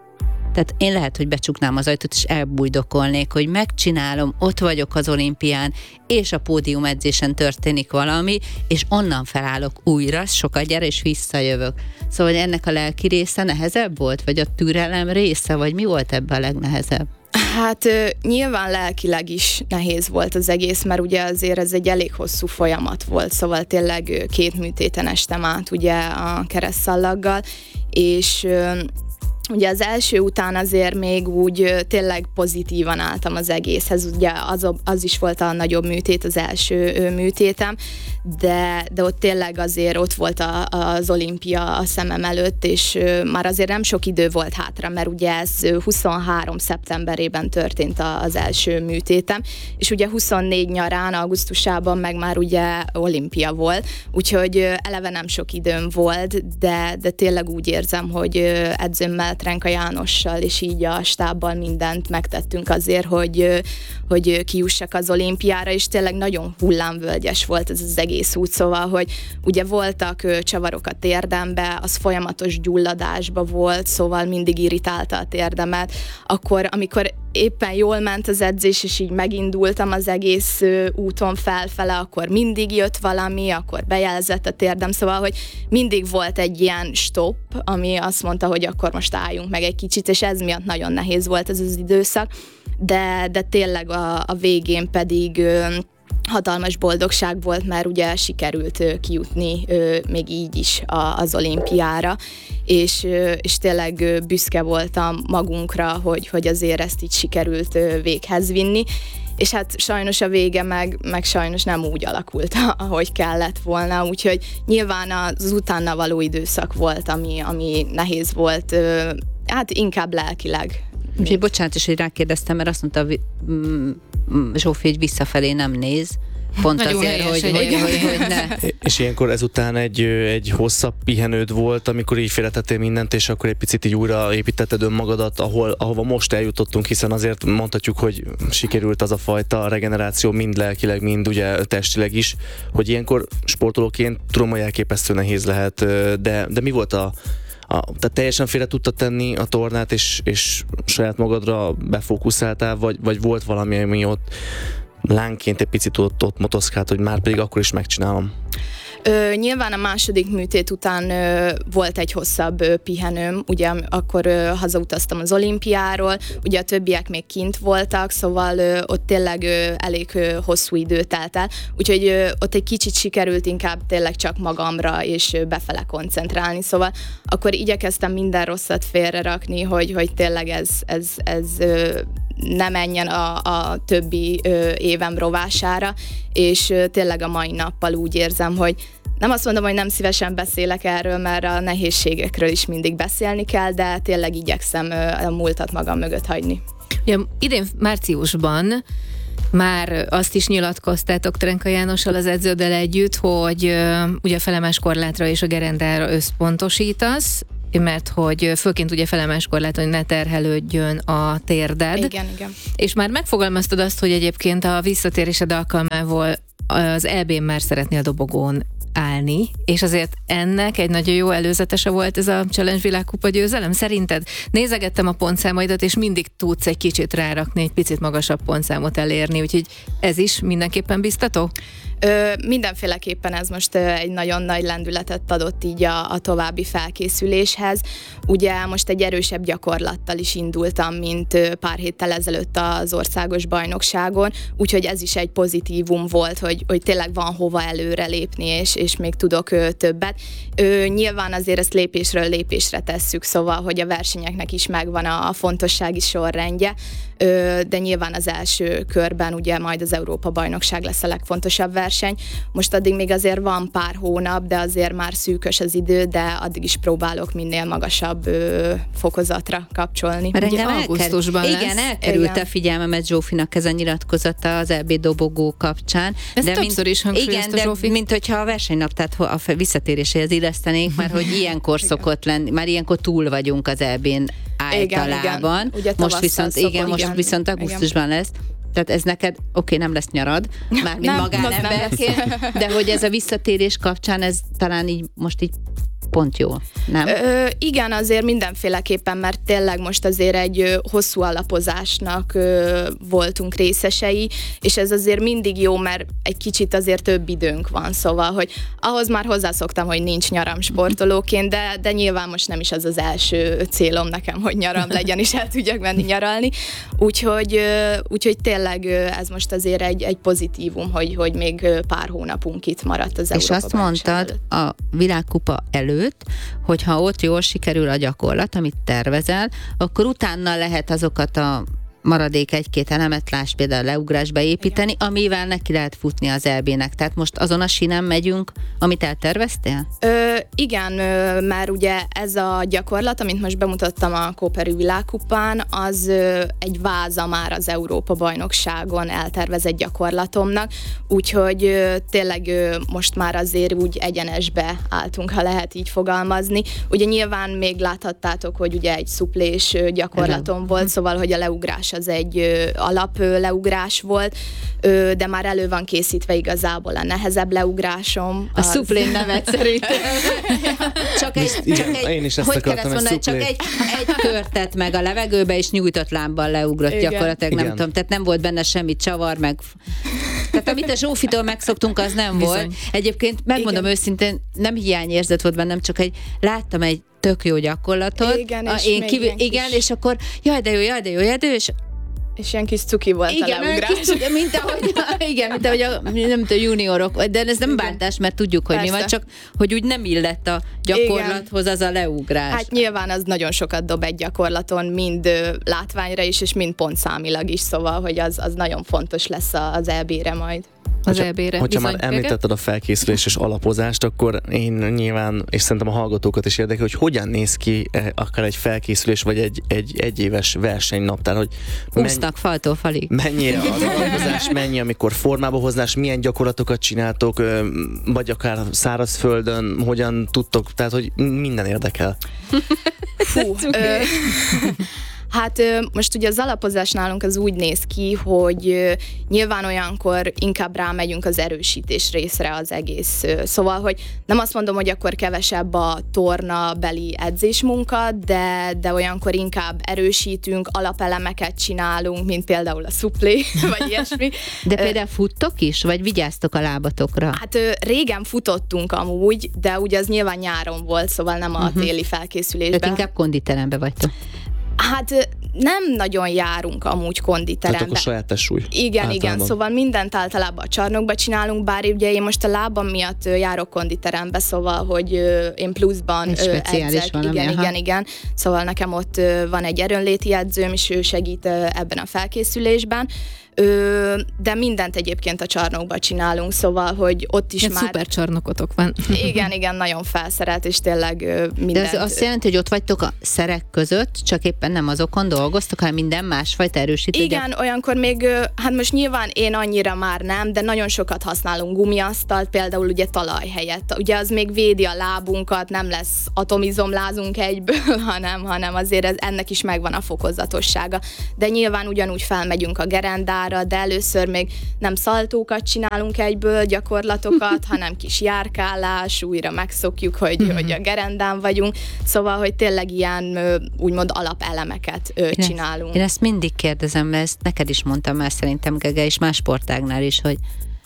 S8: tehát én lehet, hogy becsuknám az ajtót, és elbújdokolnék, hogy megcsinálom, ott vagyok az olimpián, és a pódium edzésen történik valami, és onnan felállok újra, sokat gyere, és visszajövök. Szóval ennek a lelki része nehezebb volt, vagy a türelem része, vagy mi volt ebben a legnehezebb?
S7: Hát nyilván lelkileg is nehéz volt az egész, mert ugye azért ez egy elég hosszú folyamat volt, szóval tényleg két műtéten estem át ugye a keresztszallaggal, és ugye az első után azért még úgy tényleg pozitívan álltam az egészhez, ugye az, az is volt a nagyobb műtét, az első műtétem, de, de ott tényleg azért ott volt a, az olimpia a szemem előtt, és már azért nem sok idő volt hátra, mert ugye ez huszonhárom szeptemberében történt az első műtétem, és ugye huszonnégy nyarán, augusztusában meg már ugye olimpia volt, úgyhogy eleve nem sok időm volt, de, de tényleg úgy érzem, hogy edzőmmel, Trenka Jánossal és így a stábbal mindent megtettünk azért, hogy, hogy kijussak az olimpiára, és tényleg nagyon hullámvölgyes volt ez az egész út, szóval, hogy ugye voltak csavarok a térdembe, az folyamatos gyulladásba volt, szóval mindig irritálta a térdemet, akkor amikor éppen jól ment az edzés, és így megindultam az egész úton felfele, akkor mindig jött valami, akkor bejelzett a térdem, szóval, hogy mindig volt egy ilyen stop, ami azt mondta, hogy akkor most álljunk meg egy kicsit, és ez miatt nagyon nehéz volt ez az időszak, de, de tényleg a, a végén pedig hatalmas boldogság volt, mert ugye sikerült ö, kijutni ö, még így is a, az olimpiára, és, ö, és tényleg ö, büszke voltam magunkra, hogy, hogy azért ezt így sikerült ö, véghez vinni, és hát sajnos a vége meg, meg sajnos nem úgy alakult, ahogy kellett volna, úgyhogy nyilván az utána való időszak volt, ami, ami nehéz volt, ö, hát inkább lelkileg.
S8: Úgyhogy bocsánat is, hogy rákérdeztem, mert azt mondta Zsófi, hogy visszafelé nem néz. Pont
S6: nagyon
S8: azért,
S6: helyes,
S8: hogy, hogy, hogy, hogy ne.
S9: És ilyenkor ezután egy, egy hosszabb pihenőd volt, amikor így félretettél mindent, és akkor egy picit így újra építetted önmagadat, ahol, ahova most eljutottunk, hiszen azért mondhatjuk, hogy sikerült az a fajta regeneráció mind lelkileg, mind ugye testileg is, hogy ilyenkor sportolóként tudom, hogy elképesztő nehéz lehet, de, de mi volt a A, tehát teljesen félre tudtad tenni a tornát, és, és saját magadra befókuszáltál, vagy, vagy volt valami, ami ott lánként egy picit ott, ott motoszkált, hogy már pedig akkor is megcsinálom?
S7: Ö, nyilván a második műtét után ö, volt egy hosszabb ö, pihenőm, ugye akkor ö, hazautaztam az olimpiáról, ugye a többiek még kint voltak, szóval ö, ott tényleg ö, elég ö, hosszú idő telt el, úgyhogy ö, ott egy kicsit sikerült inkább tényleg csak magamra és ö, befele koncentrálni, szóval akkor igyekeztem minden rosszat félrerakni, hogy, hogy tényleg ez, ez, ez ö, ne menjen a, a többi ö, évem rovására, és ö, tényleg a mai nappal úgy érzem, hogy nem azt mondom, hogy nem szívesen beszélek erről, mert a nehézségekről is mindig beszélni kell, de tényleg igyekszem ö, a múltat magam mögött hagyni.
S6: Ugye, idén márciusban már azt is nyilatkoztátok Trenka Jánossal, az edződdel együtt, hogy ö, ugye a felemás korlátra és a gerendára összpontosítasz, mert hogy főként ugye felemás korláton, hogy ne terhelődjön a térded.
S7: Igen, igen.
S6: És már megfogalmaztad azt, hogy egyébként a visszatérésed alkalmával az é bén már szeretnél dobogón állni, és azért ennek egy nagyon jó előzetese volt ez a Challenge világkupa győzelem. Szerinted? Nézegettem a pontszámaidat, és mindig tudsz egy kicsit rárakni, egy picit magasabb pontszámot elérni, úgyhogy ez is mindenképpen biztató?
S7: Ö, mindenféleképpen ez most ö, egy nagyon nagy lendületet adott így a, a további felkészüléshez. Ugye most egy erősebb gyakorlattal is indultam, mint ö, pár héttel ezelőtt az országos bajnokságon, úgyhogy ez is egy pozitívum volt, hogy, hogy tényleg van hova előrelépni, és, és még tudok ö, többet. Ö, nyilván azért ezt lépésről lépésre tesszük, szóval, hogy a versenyeknek is megvan a, a fontossági sorrendje, ö, de nyilván az első körben ugye majd az Európa-bajnokság lesz a legfontosabb verseny. Most addig még azért van pár hónap, de azért már szűkös az idő, de addig is próbálok minél magasabb ö, fokozatra kapcsolni.
S8: Mert
S6: Ugye
S8: engem
S6: augusztusban
S8: elker...
S6: lesz.
S8: Igen, elkerült
S7: Igen.
S8: a figyelmemet Zsófinak ez a nyilatkozata az é bé dobogó kapcsán.
S6: Ezt többször is hangsúlyozta
S8: igen, de
S6: Zsófi.
S8: mint hogyha a versenynap, tehát a visszatéréséhez illesztenénk, mert hogy ilyenkor szokott lenni, már ilyenkor túl vagyunk az é bén általában.
S7: Igen, igen.
S8: Most viszont,
S7: szokott,
S8: igen, most
S7: igen.
S8: viszont augusztusban lesz. Tehát ez neked, oké, okay, nem lesz nyarad, mármint
S7: Nem,
S8: magánemberként, de hogy ez a visszatérés kapcsán, ez talán így most így pont jó, nem?
S7: Ö, igen, azért mindenféleképpen, mert tényleg most azért egy ö, hosszú alapozásnak ö, voltunk részesei, és ez azért mindig jó, mert egy kicsit azért több időnk van, szóval, hogy ahhoz már hozzászoktam, hogy nincs nyaram sportolóként, de, de nyilván most nem is az az első célom nekem, hogy nyaram legyen, és el tudjak menni nyaralni. Úgyhogy, ö, úgyhogy tényleg ö, ez most azért egy, egy pozitívum, hogy, hogy még ö, pár hónapunk itt maradt az
S8: És azt mondtad a világkupa előtt, hogyha ott jól sikerül a gyakorlat, amit tervezel, akkor utána lehet azokat a maradék egy-két elemet, láss például leugrásba építeni, igen, amivel neki lehet futni az é bének. Tehát most azon a sínen megyünk, amit elterveztél?
S7: Ö, igen, ö, mert ugye ez a gyakorlat, amit most bemutattam a Kóperi világkupán, az ö, egy váza már az Európa-bajnokságon eltervezett gyakorlatomnak, úgyhogy ö, tényleg ö, most már azért úgy egyenesbe álltunk, ha lehet így fogalmazni. Ugye nyilván még láthattátok, hogy ugye egy szuplés ö, gyakorlatom Hello. volt, szóval, hogy a leugrás az egy ö, alap ö, leugrás volt, ö, de már elő van készítve igazából a nehezebb leugrásom.
S8: A az... szuplén nevet szerintem. csak egy, csak
S9: igen,
S8: egy
S9: én is ezt
S8: hogy
S9: akartam,
S8: kell ezt mondani, csak egy, egy körtet meg a levegőbe, és nyújtott lábbal leugrott igen. gyakorlatilag, nem
S9: igen. tudom,
S8: tehát nem volt benne semmi csavar, meg... Tehát amit a Zsófitól megszoktunk, az nem
S6: Bizony.
S8: volt. Egyébként megmondom igen. őszintén, nem hiányérzet volt bennem, csak egy láttam egy tök jó gyakorlatot.
S7: Igen,
S8: a,
S7: és
S8: én
S7: még
S8: kívül, igen, és akkor jaj, de jó, jaj, de jó, jaj, de jó, és
S7: És ilyen kis cuki volt
S8: igen,
S7: a leugrás.
S8: Kis, mint ahogy, igen, mint ahogy a, nem tudom, juniorok, de ez nem igen. bántás, mert tudjuk, hogy Persze. mi van, csak hogy úgy nem illett a gyakorlathoz igen. az a leugrás.
S7: Hát nyilván az nagyon sokat dob egy gyakorlaton, mind ö, látványra is, és mind pontszámilag is, szóval, hogy az, az nagyon fontos lesz az é bére majd.
S6: Az é bére.
S9: Hogyha
S6: bizony.
S9: már említetted a felkészülés és alapozást, akkor én nyilván, és szerintem a hallgatókat is érdekel, hogy hogyan néz ki akár egy felkészülés, vagy egy, egy egyéves versenynaptár, hogy
S8: úsznak faltól falig.
S9: Mennyi az alapozás, mennyi, amikor formába hoznás, milyen gyakorlatokat csináltok, vagy akár szárazföldön, hogyan tudtok, tehát hogy minden érdekel.
S7: Fú, ö, Hát most ugye az alapozás nálunk az úgy néz ki, hogy nyilván olyankor inkább rámegyünk az erősítés részre az egész. Szóval, hogy nem azt mondom, hogy akkor kevesebb a torna beli edzésmunka, de, de olyankor inkább erősítünk, alapelemeket csinálunk, mint például a szuplé, vagy ilyesmi.
S8: De például futtok is, vagy vigyáztok a lábatokra?
S7: Hát régen futottunk amúgy, de ugye az nyilván nyáron volt, szóval nem a uh-huh. téli felkészülésben.
S8: Tehát inkább konditerembe vagytok.
S7: Hát nem nagyon járunk amúgy konditerembe.
S9: Tehát akkor saját testsúly.
S7: Igen,
S9: általában.
S7: igen, szóval mindent általában a csarnokba csinálunk, bár ugye én most a lábam miatt járok konditerembe, szóval, hogy én pluszban edzek.
S8: Valami,
S7: igen,
S8: aha.
S7: igen, igen. Szóval nekem ott van egy erőnléti edzőm, és ő segít ebben a felkészülésben. Ö, de mindent egyébként a csarnokba csinálunk, szóval, hogy ott is
S6: egy
S7: már...
S6: szuper csarnokotok van.
S7: Igen, igen, nagyon felszerelt, és tényleg mindent...
S8: De ez azt jelenti, hogy ott vagytok a szerek között, csak éppen nem azokon dolgoztok, hanem minden másfajta erősítő.
S7: Igen, olyankor még, hát most nyilván én annyira már nem, de nagyon sokat használunk gumiasztalt, például ugye talaj helyett. Ugye az még védi a lábunkat, nem lesz atomizomlázunk egyből, hanem, hanem azért ez, ennek is megvan a fokozatossága. De nyilván ugyanúgy felmegyünk a gerendára, de először még nem szaltókat csinálunk egyből, gyakorlatokat, hanem kis járkálás, újra megszokjuk, hogy, mm-hmm. hogy a gerendán vagyunk, szóval, hogy tényleg ilyen úgymond alapelemeket én csinálunk.
S8: Ezt, én ezt mindig kérdezem, mert ezt neked is mondtam már szerintem, Gege, és más sportágnál is, hogy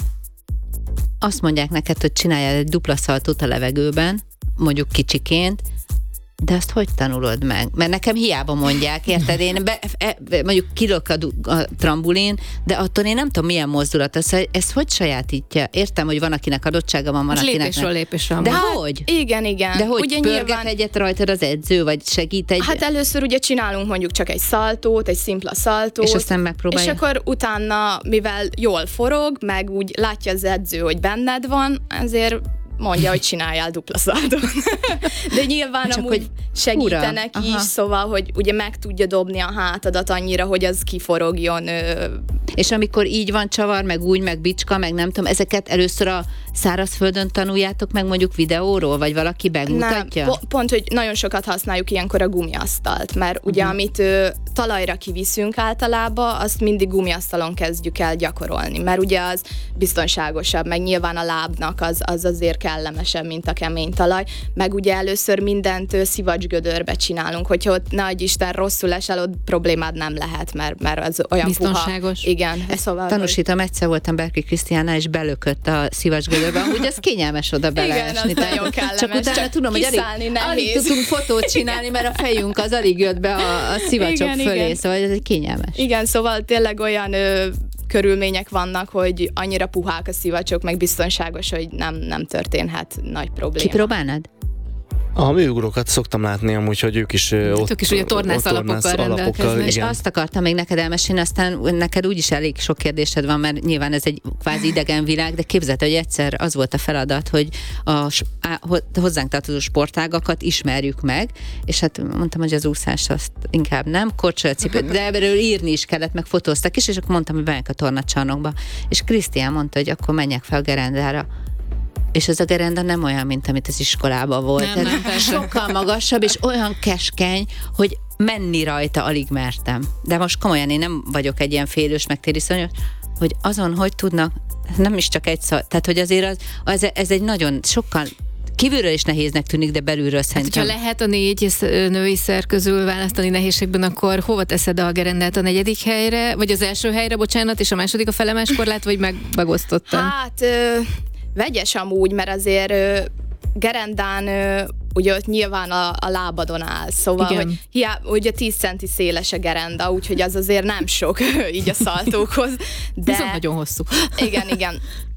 S8: azt mondják neked, hogy csináljál egy dupla szaltót a levegőben, mondjuk kicsiként, de azt hogy tanulod meg? Mert nekem hiába mondják, érted? Én be, e, mondjuk kilök a, a trambulin, de attól én nem tudom, milyen mozdulat. Ez, ez hogy sajátítja? Értem, hogy van, akinek adottsága van, van,
S6: hát
S8: akinek
S6: lépésről
S8: nem.
S6: lépésre.
S8: De
S7: hát,
S8: hogy?
S7: Igen, igen.
S8: De hogy
S7: ugye
S8: pörget
S7: nyilván...
S8: egyet rajtad az edző, vagy segít egy...
S7: Hát először ugye csinálunk mondjuk csak egy szaltót, egy szimpla szaltót.
S8: És aztán megpróbálja.
S7: És akkor utána, mivel jól forog, meg úgy látja az edző, hogy benned van, ezért mondja, hogy csináljál dupla szaltót. De nyilván
S8: csak
S7: amúgy
S8: hogy
S7: segítenek
S8: ura,
S7: is,
S8: aha.
S7: szóval, hogy ugye meg tudja dobni a hátadat annyira, hogy az kiforogjon.
S8: És amikor így van csavar, meg úgy, meg bicska, meg nem tudom, ezeket először a szárazföldön tanuljátok meg mondjuk videóról, vagy valaki megmutatja?
S7: Nem, pont, hogy nagyon sokat használjuk ilyenkor a gumiasztalt, mert ugye uh-huh. amit ö, talajra kiviszünk általában, azt mindig gumiasztalon kezdjük el gyakorolni, mert ugye az biztonságosabb, meg nyilván a lábnak az, az azért kellemesebb, mint a kemény talaj, meg ugye először mindent ö, szivacsgödörbe csinálunk, hogyha ott ne adj Isten rosszul esel, ott problémád nem lehet, mert, mert az olyan
S6: biztonságos.
S7: Puha. Igen.
S8: Ezt
S7: szóval,
S8: tanúsítom, hogy... egyszer voltam Berki Krisztiánnál, és belökött a szivacsgödörbe, úgy az kényelmes oda beleesni.
S7: Igen, az nagyon kellemes.
S8: Csak utána
S7: csak
S8: tudom, hogy alig, alig tudunk fotót csinálni, mert a fejünk az alig jött be a, a szivacsok igen, fölé, igen. Szóval ez egy kényelmes.
S7: Igen, szóval tényleg olyan ö, körülmények vannak, hogy annyira puhák a szivacsok, meg biztonságos, hogy nem, nem történhet nagy probléma.
S8: Kipróbálnád?
S9: A műugrókat szoktam látni amúgy, hogy ők is
S6: hát
S9: ott,
S6: ők is ugye tornász alapokkal rendelkeznek.
S8: És azt akartam még neked elmesélni, aztán neked úgyis elég sok kérdésed van, mert nyilván ez egy kvázi idegen világ, de képzeld, hogy egyszer az volt a feladat, hogy a hozzánk tartozó sportágakat ismerjük meg, és hát mondtam, hogy az úszás azt inkább nem, korcsolyacipőt, de erről írni is kellett, meg fotóztak is, és akkor mondtam, hogy bejönk a tornacsarnokba. És Krisztián mondta, hogy akkor menjek fel a gerendára. És ez a gerenda nem olyan, mint amit az iskolában volt.
S6: Nem, nem,
S8: sokkal magasabb, és olyan keskeny, hogy menni rajta alig mertem. De most komolyan én nem vagyok egy ilyen félős megtériszonyos, hogy azon, hogy tudnak, nem is csak egy szó, tehát hogy azért az, az, ez egy nagyon sokkal kívülről is nehéznek tűnik, de belülről szerintem.
S6: Hát, hogyha lehet a négy női szer közül választani nehézségben, akkor hova teszed a gerendát? A negyedik helyre, vagy az első helyre, bocsánat, és a második a felemás korlát, vagy meg, megosztottan?
S7: Hát... Ö... Vegyes amúgy, mert azért ö, gerendán ö, ugye ott nyilván a, a lábadon áll, szóval,
S6: igen.
S7: hogy hiába, ugye tíz centi széles a gerenda, úgyhogy az azért nem sok így a szaltókhoz. De
S6: viszont nagyon hosszú.
S7: Igen, igen.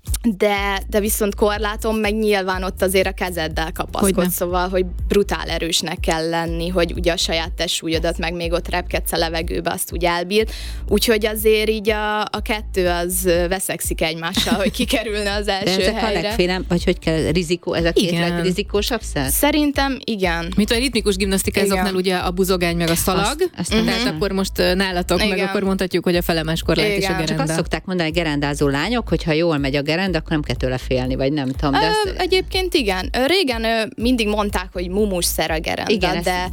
S7: De, de viszont korlátom, meg nyilván ott azért a kezeddel kapaszkodsz, szóval, hogy brutál erősnek kell lenni, hogy ugye a saját testsúlyodat, meg még ott repkedsz a levegőbe, azt úgy elbírt. Úgyhogy azért így a, a kettő az veszekszik egymással, hogy kikerülne az első
S8: de ezek
S7: helyre.
S8: a legfélem, vagy hogy kell, rizikó, ez a két
S6: igen.
S8: legrizikósabb szer?
S7: Szerintem igen.
S6: Mint a ritmikus gimnasztikázóknál ugye a buzogány meg a szalag, azt, azt tehát uh-huh. akkor most nálatok igen. meg akkor mondhatjuk, hogy a felemás korlát és a gerenda.
S8: Csak azt szokták mondani, hogy gerendázó lányok, hogyha jól megy a gerenda, akkor nem kell tőle félni, vagy nem tudom. De
S7: Ö,
S8: azt...
S7: Egyébként igen. Régen mindig mondták, hogy mumus szer a gerenda,
S8: igen,
S7: de
S8: ezt...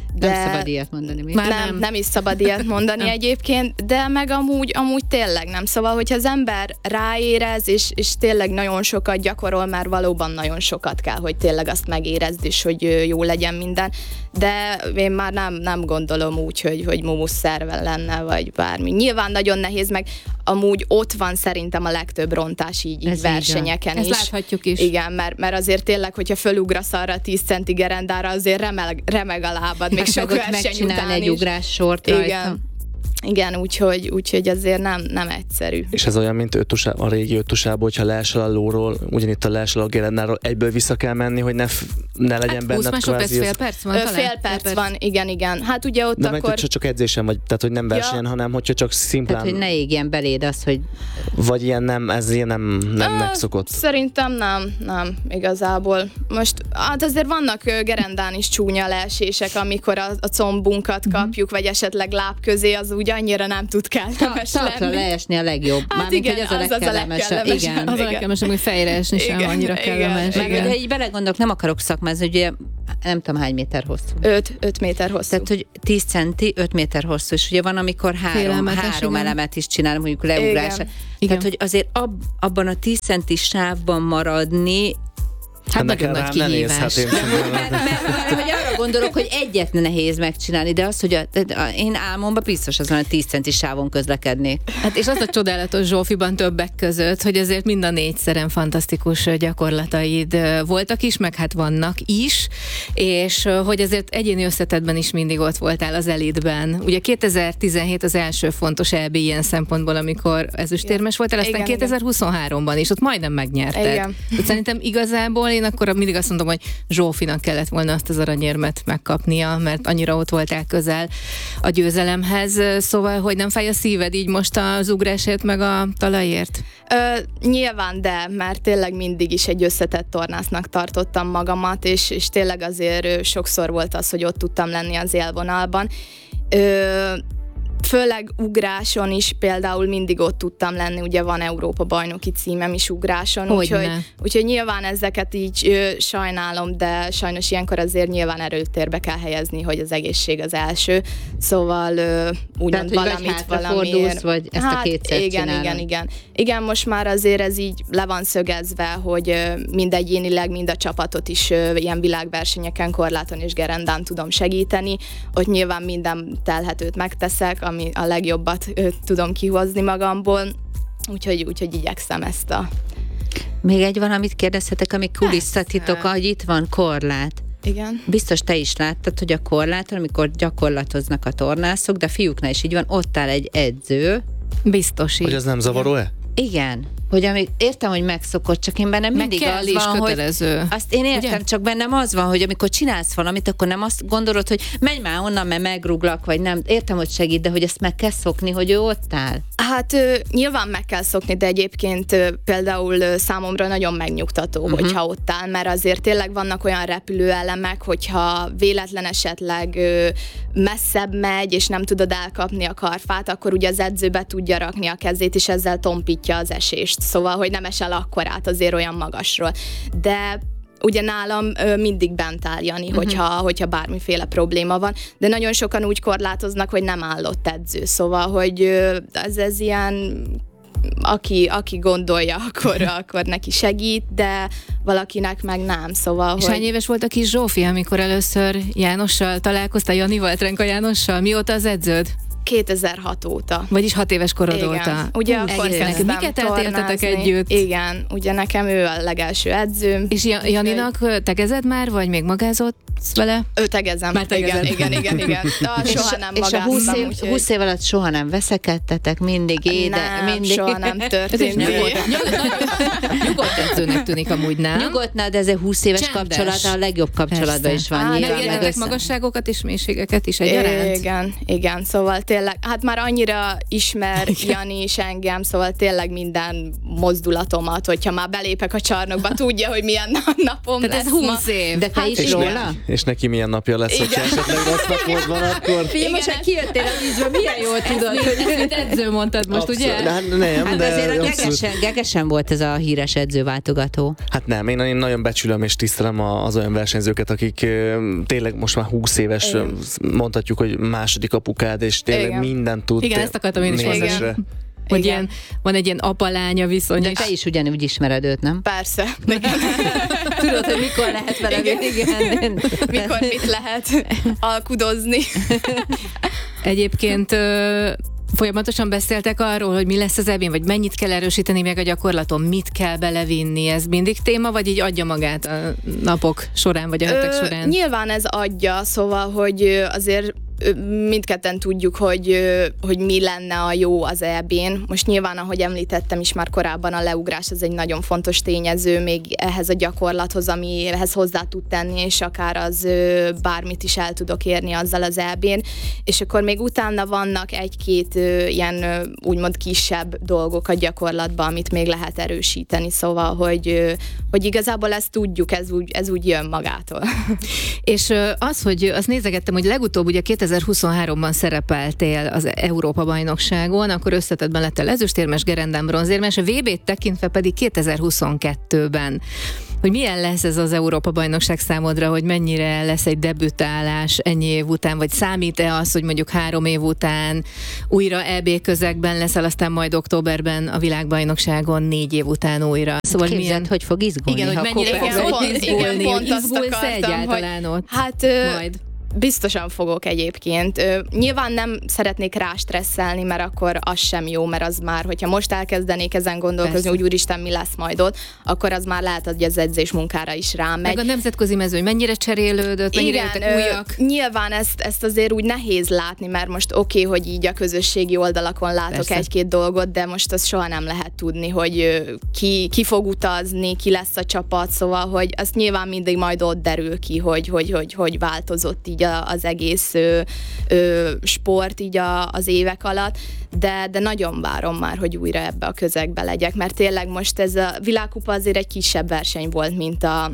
S7: De
S8: nem szabad ilyet mondani. Mi?
S7: Nem, nem, nem is szabad ilyet mondani egyébként, de meg amúgy, amúgy tényleg nem. Szóval, hogyha az ember ráérez, és, és tényleg nagyon sokat gyakorol, már valóban nagyon sokat kell, hogy tényleg azt megérezd, és hogy jó legyen minden. De én már nem, nem gondolom úgy, hogy, hogy mumuszerve lenne, vagy bármi. Nyilván nagyon nehéz, meg amúgy ott van szerintem a legtöbb rontás így, így versenyeken
S6: is.
S7: Ezt
S6: láthatjuk is.
S7: Igen, mert, mert azért tényleg, hogyha fölugrasz arra a tíz centi gerendára, azért remeg, remeg a lábad, még sok verseny után
S8: egy
S7: is.
S8: ugrás sort rajta.
S7: Igen. Igen, úgyhogy, úgyhogy azért nem, nem egyszerű.
S9: És ez olyan, mint ötusá, a régi ötusában, hogyha leesel a lóról, ugyanitt a leesel a gerendáról, egyből vissza kell menni, hogy ne, f- ne legyen
S6: hát
S9: benned
S6: húsz
S9: kvázi.
S6: fél perc van
S7: Ö,
S6: talán?
S7: Fél perc fél van, igen, igen. Hát ugye ott
S9: de
S7: akkor...
S9: meg, hogyha csak edzésen vagy, tehát hogy nem versenyen, ja. hanem hogyha csak szimplán...
S8: Tehát, hogy ne égjen beléd az, hogy...
S9: Vagy ilyen nem, ez ilyen nem, nem
S7: Ö,
S9: megszokott.
S7: Szerintem nem, nem, igazából. Most, hát azért vannak ö, gerendán is csúnya leesések, amikor a, a combunkat
S8: uh-huh.
S7: kapjuk, vagy esetleg láb közé, az úgy annyira nem tud kellemes
S8: Ta,
S7: lenni.
S8: leesni a legjobb.
S7: Hát
S8: Mármint,
S7: igen,
S8: hogy az,
S7: az
S8: a
S7: az a
S8: legkellemesebb.
S7: legkellemesebb.
S8: Igen.
S6: Az a legkellemesebb, hogy fejre esni sem
S7: Igen,
S6: annyira
S7: igen,
S6: kellemes.
S7: igen.
S8: Meg, hogyha így belegondolok, nem akarok szakmázni, ugye nem tudom hány méter hosszú.
S7: öt méter hosszú.
S8: Tehát, hogy tíz centi, öt méter hosszú, és ugye van, amikor három,
S6: Félelmetes,
S8: három
S6: igen.
S8: elemet is csinál, mondjuk leugrás.
S7: Igen.
S8: Tehát, hogy azért ab, abban a tíz centi sávban maradni,
S6: Hát nagyon
S9: nekem
S6: nagy
S9: rám ne néz,
S6: kihívás.
S9: hát én
S8: mert, mert, mert, mert hogy arra gondolok, hogy egyet nehéz megcsinálni, de az, hogy a, a, én álmomban biztos azon a tíz centi sávon közlekednék.
S6: Hát és az a csodálatos Zsófiban többek között, hogy azért mind a négyszeren fantasztikus gyakorlataid voltak is, meg hát vannak is, és hogy azért egyéni összetettben is mindig ott voltál az elitben. Ugye kétezer-tizenhét az első fontos é bé ilyen szempontból, amikor ezüstérmes voltál, aztán
S7: Igen,
S6: kétezer-huszonháromban is, ott majdnem megnyerted.
S7: Igen.
S6: Tehát szerintem igazából én akkor mindig azt mondom, hogy Zsófinak kellett volna azt az aranyérmet megkapnia, mert annyira ott voltál közel a győzelemhez. Szóval, hogy nem fáj a szíved így most az ugrásért meg a talajért?
S7: Ö, nyilván, de, mert tényleg mindig is egy összetett tornásznak tartottam magamat, és, és tényleg azért ö, sokszor volt az, hogy ott tudtam lenni az élvonalban. Ö, Főleg ugráson is például mindig ott tudtam lenni, ugye van Európa bajnoki címem is ugráson, úgyhogy, úgyhogy nyilván ezeket így ö, sajnálom, de sajnos ilyenkor azért nyilván erőtérbe kell helyezni, hogy az egészség az első, szóval ö, úgymond
S8: Tehát,
S7: valamit
S8: vagy
S7: valamiért.
S8: vagy ezt
S7: hát,
S8: a kétszer
S7: igen,
S8: csinálod.
S7: igen, igen. Igen, most már azért ez így le van szögezve, hogy ö, mind egyénileg, mind a csapatot is ö, ilyen világversenyeken, korláton és gerendán tudom segíteni, ott nyilván minden telhetőt megteszek, ami a legjobbat ö, tudom kihozni magamból, úgyhogy, úgyhogy igyekszem ezt a...
S8: Még egy valamit kérdezhetek, ami kulisszatitok, hogy itt van korlát.
S7: Igen.
S8: Biztos te is láttad, hogy a korláton, amikor gyakorlatoznak a tornászok, de a fiúknál is így van, ott áll egy edző.
S6: Biztos így.
S9: Hogy az nem zavaró-e?
S8: Igen. Hogy amíg értem, hogy megszokott, csak én bennem mindig
S6: kell
S8: az
S6: is
S8: van,
S6: kötelező.
S8: hogy azt én értem, ugye? Csak bennem az van, hogy amikor csinálsz valamit, akkor nem azt gondolod, hogy menj már onnan, mert megruglak, vagy nem. Értem, hogy segít, de hogy ezt meg kell szokni, hogy ő ott áll.
S7: Hát ö, nyilván meg kell szokni, de egyébként ö, például ö, számomra nagyon megnyugtató, uh-huh. hogyha ott áll, mert azért tényleg vannak olyan repülőelemek, hogyha véletlen esetleg ö, messzebb megy, és nem tudod elkapni a karfát, akkor ugye az edző be tudja rakni a kezét, és ezzel tompítja az esést. Szóval, hogy nem esel akkorát azért olyan magasról. De ugye nálam ö, mindig bent áll Jani, uh-huh. hogyha, hogyha bármiféle probléma van, de nagyon sokan úgy korlátoznak, hogy nem állott edző. Szóval, hogy ö, ez, ez ilyen, aki, aki gondolja, akkor, akkor neki segít, de valakinek meg nem. Szóval,
S6: És
S7: hogy...
S6: hány éves volt a kis Zsófi, amikor először Jánossal találkoztál, Janival, Trenka Jánossal? Mióta az edződ?
S7: kétezer-hat óta.
S6: Vagyis hat éves korod
S7: Igen.
S6: óta.
S7: Ugye akkor
S6: egészen.
S7: kezdtem
S6: Miket átéltetek
S7: tornázni.
S6: együtt?
S7: Igen, ugye nekem ő a legelső edzőm.
S6: És Janinak tegezed már, vagy még magázott vele?
S7: Ő tegezem.
S6: Már tegezed.
S7: Igen, igen, igen, igen. De soha nem
S8: és a húsz év,
S7: úgyhogy...
S8: húsz év alatt soha nem veszekedtetek, mindig éde,
S7: nem,
S8: mindig.
S7: soha nem történt.
S6: Nyugodt, nyugodt edzőnek tűnik amúgy, nem?
S8: Nyugodtnál, de ez egy húsz éves
S6: Csendes.
S8: kapcsolat, a legjobb kapcsolatban
S6: Persze.
S8: is van.
S7: Á,
S8: nyilván,
S6: Megéltetek
S8: meg össze-
S6: magasságokat és mélységeket is egyaránt?
S7: Igen, igen, szóval tényleg, hát már annyira ismer Jani is engem, szóval tényleg minden mozdulatomat, hogyha már belépek a csarnokba, tudja, hogy milyen napom
S6: Tehát
S7: lesz
S6: ez
S7: ma.
S6: húsz év.
S8: De te
S7: Hát
S8: is
S9: És,
S8: róla?
S9: ne, és neki milyen napja lesz, hogyha esetleg rossz napod van, akkor...
S8: Figyelj, most már kijöttél a vízbe, milyen jól tudod, hogy
S6: Ezt edző mondtad most, ugye?
S9: Abszolút. Hát nem,
S8: hát
S9: de
S8: azért a
S9: abszolút.
S8: gegesen, gegesen volt ez a híres edzőváltogató. várható?
S9: Hát nem, én, én nagyon becsülöm és tisztelem az olyan versenyzőket, akik tényleg most már húsz éves, igen. mondhatjuk, hogy második apukád, és tényleg igen. mindent tud.
S6: Igen, ezt akartam én is mondani. Hogy ilyen, van egy ilyen apa-lánya viszony.
S8: De te is ugyanúgy ismered őt, nem?
S7: Persze.
S8: Tudod, hogy mikor lehet vele, igen. igen.
S7: Mikor mit lehet alkudozni.
S6: Egyébként folyamatosan beszéltek arról, hogy mi lesz az ébén, vagy mennyit kell erősíteni még a gyakorlaton, mit kell belevinni, ez mindig téma, vagy így adja magát a napok során, vagy a hetek során?
S7: Nyilván ez adja, szóval, hogy azért mindketten tudjuk, hogy, hogy mi lenne a jó az ébén. Most nyilván, ahogy említettem is már korábban, a leugrás az egy nagyon fontos tényező még ehhez a gyakorlathoz, amihez hozzá tud tenni, és akár az bármit is el tudok érni azzal az ébén. És akkor még utána vannak egy-két ilyen úgymond kisebb dolgok a gyakorlatban, amit még lehet erősíteni, szóval, hogy, hogy igazából ezt tudjuk, ez úgy, ez úgy jön magától.
S6: És az, hogy azt nézegettem, hogy legutóbb ugye kétezer-huszonháromban szerepeltél az Európa-bajnokságon, akkor összetettben lettél ezüstérmes, gerendán bronzérmes, a vé bét tekintve pedig kétezer-huszonkettőben. Hogy milyen lesz ez az Európa-bajnokság számodra, hogy mennyire lesz egy debütálás ennyi év után, vagy számít-e az, hogy mondjuk három év után újra é bé közegben leszel, aztán majd októberben a világbajnokságon négy év után újra.
S8: Szóval képzeld, milyen... hogy fog izgulni.
S6: Igen, hogy mennyire
S7: igen,
S6: fogsz
S7: pont,
S6: izgulni,
S7: igen, pont
S6: izgulsz egyáltalán ott?
S7: Hát majd. Biztosan fogok egyébként. Ö, nyilván nem szeretnék rá stresszelni, mert akkor az sem jó, mert az már, hogyha most elkezdenék ezen gondolkozni, persze. hogy úristen, mi lesz majd ott, akkor az már lehet, hogy az edzés munkára is rámegy.
S6: Meg a nemzetközi mezőny mennyire cserélődött, mennyire
S7: igen,
S6: jöttek újak?
S7: Ö, nyilván ezt, ezt azért úgy nehéz látni, mert most oké, okay, hogy így a közösségi oldalakon látok persze. egy-két dolgot, de most azt soha nem lehet tudni, hogy ki, ki fog utazni, ki lesz a csapat, szóval, hogy azt nyilván mindig majd ott derül ki, hogy, hogy, hogy, hogy változott így az egész ö, ö, sport így a, az évek alatt, de, de nagyon várom már, hogy újra ebbe a közegbe legyek, mert tényleg most ez a világkupa azért egy kisebb verseny volt, mint a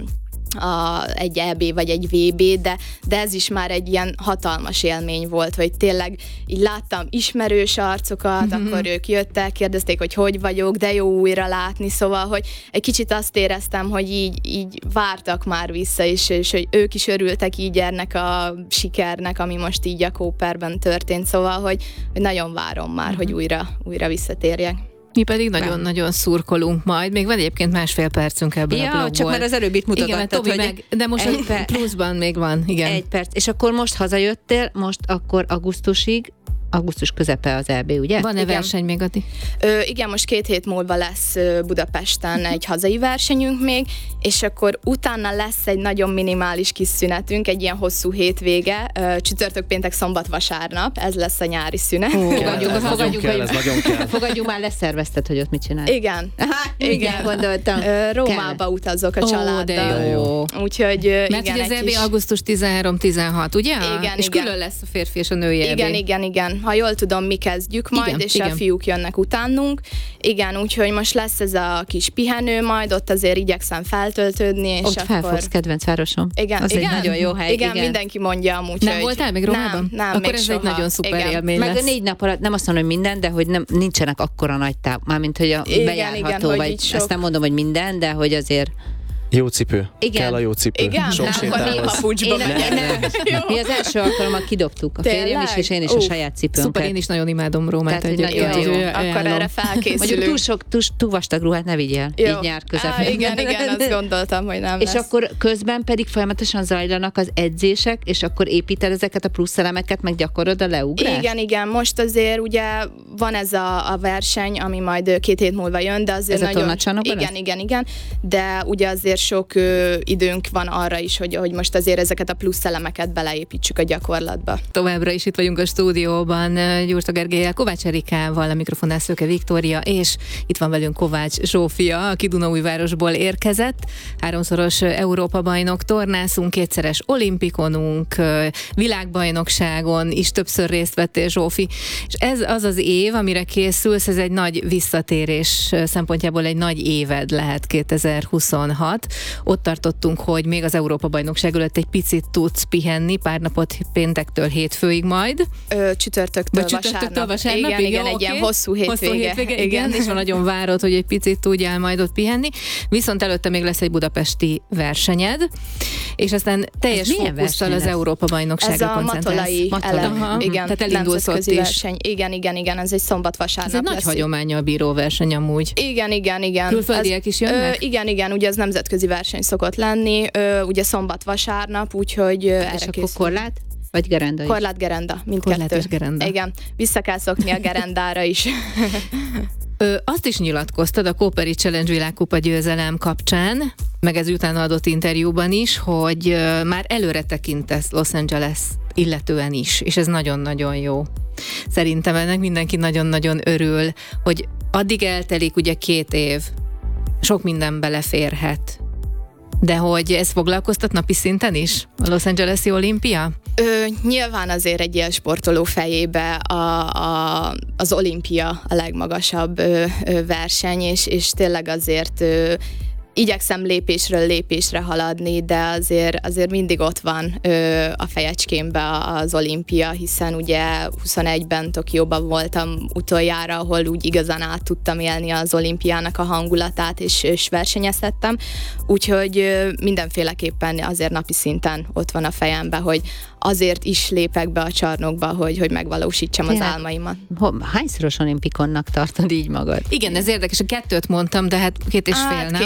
S7: A, egy é bé vagy egy vé bé, de, de ez is már egy ilyen hatalmas élmény volt, hogy tényleg így láttam ismerős arcokat, mm-hmm. akkor ők jöttek, kérdezték, hogy hogy vagyok, de jó újra látni, szóval, hogy egy kicsit azt éreztem, hogy így, így vártak már vissza, és, és hogy ők is örültek így ennek a sikernek, ami most így a Cooperben történt, szóval, hogy, hogy nagyon várom már, mm-hmm. hogy újra, újra visszatérjek.
S6: Mi pedig nagyon-nagyon szurkolunk majd. Még van egyébként másfél percünk ebből
S8: ja,
S6: a blogból.
S8: Csak már az előbb itt mutogattad,
S6: hogy... Meg, de most egy per... pluszban még van. Igen.
S8: Egy perc. És akkor most hazajöttél, most akkor augusztusig, augusztus közepe az é bé, ugye?
S6: Van-e igen. verseny még, Ati?
S7: Ö, igen, most két hét múlva lesz Budapesten egy hazai versenyünk még, és akkor utána lesz egy nagyon minimális kis szünetünk, egy ilyen hosszú hétvége, csütörtök, péntek, szombat, vasárnap, ez lesz a nyári szünet.
S8: Fogadjunk, fogadjunk, fogadjunk már, leszervezted, hogy ott mit csinál.
S7: Igen.
S8: Igen, gondoltam.
S7: Ö, Rómába utazok a családdal.
S6: Ó, jó.
S7: Úgyhogy
S6: mert
S7: igen,
S6: ugye az é bé
S7: kis...
S6: augusztus tizenharmadika tizenhatodika, ugye?
S7: Igen,
S6: és
S7: igen.
S6: külön lesz a férfi és a női é bé.
S7: Igen, igen, igen. Ha jól tudom, mi kezdjük majd, igen, és igen. a fiúk jönnek utánunk. Igen, úgyhogy most lesz ez a kis pihenő majd, ott azért igyekszem feltöltődni, és
S8: ott
S7: akkor...
S8: felfogsz, kedvenc városom.
S7: Igen,
S8: az
S7: igen.
S8: egy nagyon jó hely.
S7: Igen, igen. Mindenki mondja amúgy,
S6: nem
S7: hogy...
S6: voltál még Rómában?
S7: Nem, nem,
S6: akkor
S7: még
S6: ez
S7: soha.
S6: egy nagyon szuper
S7: igen.
S6: élmény
S8: meg
S6: lesz.
S8: a négy nap alatt, nem azt mondom, hogy minden, de hogy nem, nincsenek akkora nagy táv, mármint, hogy a
S7: igen,
S8: bejárható,
S7: igen,
S8: vagy ezt nem mondom, hogy minden, de hogy azért...
S9: Jó cipő.
S8: Igen.
S9: Kell a jó cipő.
S7: Igen,
S9: sok
S7: nem, akkor mi papucsba megyek.
S8: Mi az első alkalommal kidobtuk, a férjem is, és én is uh, a saját cipőnket.
S6: Szuper, én is nagyon imádom Rómát.
S8: Tehát, nagyon jó.
S7: jó. Akkor erre felkészülünk.
S8: Mondjuk túl sok, túl, túl vastag ruhát ne vigyél, jó. Így nyár közepén.
S7: Á, igen, igen, azt gondoltam, hogy nem
S8: És
S7: lesz.
S8: akkor közben pedig folyamatosan zajlanak az edzések, és akkor építed ezeket a plusz elemeket, meg gyakorod a leugrás?
S7: Igen, igen, most azért ugye van ez a, a verseny, ami majd két hét múlva jön, de azért
S8: ez
S7: nagyon...
S8: A
S7: igen,
S8: lesz?
S7: igen, igen, de ugye azért sok ö, időnk van arra is, hogy, hogy most azért ezeket a plusz elemeket beleépítsük a gyakorlatba.
S6: Továbbra is itt vagyunk a stúdióban Gyurta Gergellyel, Kovács Erikával, a mikrofonnál Szőke Viktória, és itt van velünk Kovács Zsófia, aki Dunaújvárosból érkezett, háromszoros Európa-bajnok, tornászunk, kétszeres olimpikonunk, világbajnokságon is többször részt vettél, Zsófi, és ez az az év, amire készülsz, ez egy nagy visszatérés szempontjából egy nagy éved lehet kétezer-huszonhat. tehát ott tartottunk, hogy még az Európa-bajnokság előtt egy picit tudsz pihenni, pár napot péntektől hétfőig majd.
S7: Ö, csütörtöktől,
S6: Vagy csütörtöktől
S7: vasárnap.
S6: vasárnap.
S7: Igen, igen,
S6: igen,
S7: egy
S6: okay.
S7: ilyen hosszú hétvége.
S6: Hosszú hétvége, igen, igen, és van nagyon várod, hogy egy picit tudjál majd ott pihenni. Viszont előtte még lesz egy budapesti versenyed, és aztán teljes fókusszal az Európa-bajnokságra koncentrálsz.
S7: Ez a matolai elem. Igen,
S6: tehát elindulsz ott is.
S7: Verseny. Igen, igen, igen, ez egy szombat-vasárnap
S6: Ez egy nagy hagyománnyal bíró verseny amúgy.
S7: Igen, igen, igen.
S6: Külföldiek is jönnek?
S7: Ö, igen, igen, ugye ez nemzetközi verseny szokott lenni, ö, ugye szombat-vasárnap, úgyhogy
S8: és
S7: erre
S8: akkor
S7: készül.
S8: korlát? Vagy gerenda is?
S7: Korlát-gerenda, mindkettő.
S6: Korlát és gerenda.
S7: Igen, vissza kell szokni a gerendára is.
S6: Ö, azt is nyilatkoztad a Kóperi Challenge világkupa győzelem kapcsán, meg ez utána adott interjúban is, hogy ö, már előre tekintesz Los Angeles illetően is, és ez nagyon-nagyon jó. Szerintem ennek mindenki nagyon-nagyon örül, hogy addig eltelik ugye két év, sok minden beleférhet. De hogy ez foglalkoztat napi szinten is? A Los Angeles-i olimpia?
S7: Ö, nyilván azért egy ilyen sportoló fejébe a, a, az olimpia a legmagasabb ö, ö, verseny, és, és tényleg azért ö, igyekszem lépésről lépésre haladni, de azért, azért mindig ott van ö, a fejecskémbe az olimpia, hiszen ugye huszonegyben Tokióban voltam utoljára, ahol úgy igazán át tudtam élni az olimpiának a hangulatát, és, és versenyeztettem, úgyhogy ö, mindenféleképpen azért napi szinten ott van a fejemben, hogy azért is lépek be a csarnokba, hogy, hogy megvalósítsam
S8: Tényleg?
S7: az álmaimat.
S8: Hányszoros olimpikonnak tartod így magad?
S6: Igen, ez érdekes, a kettőt mondtam, de hát két és fél,
S7: Hát,
S6: nem?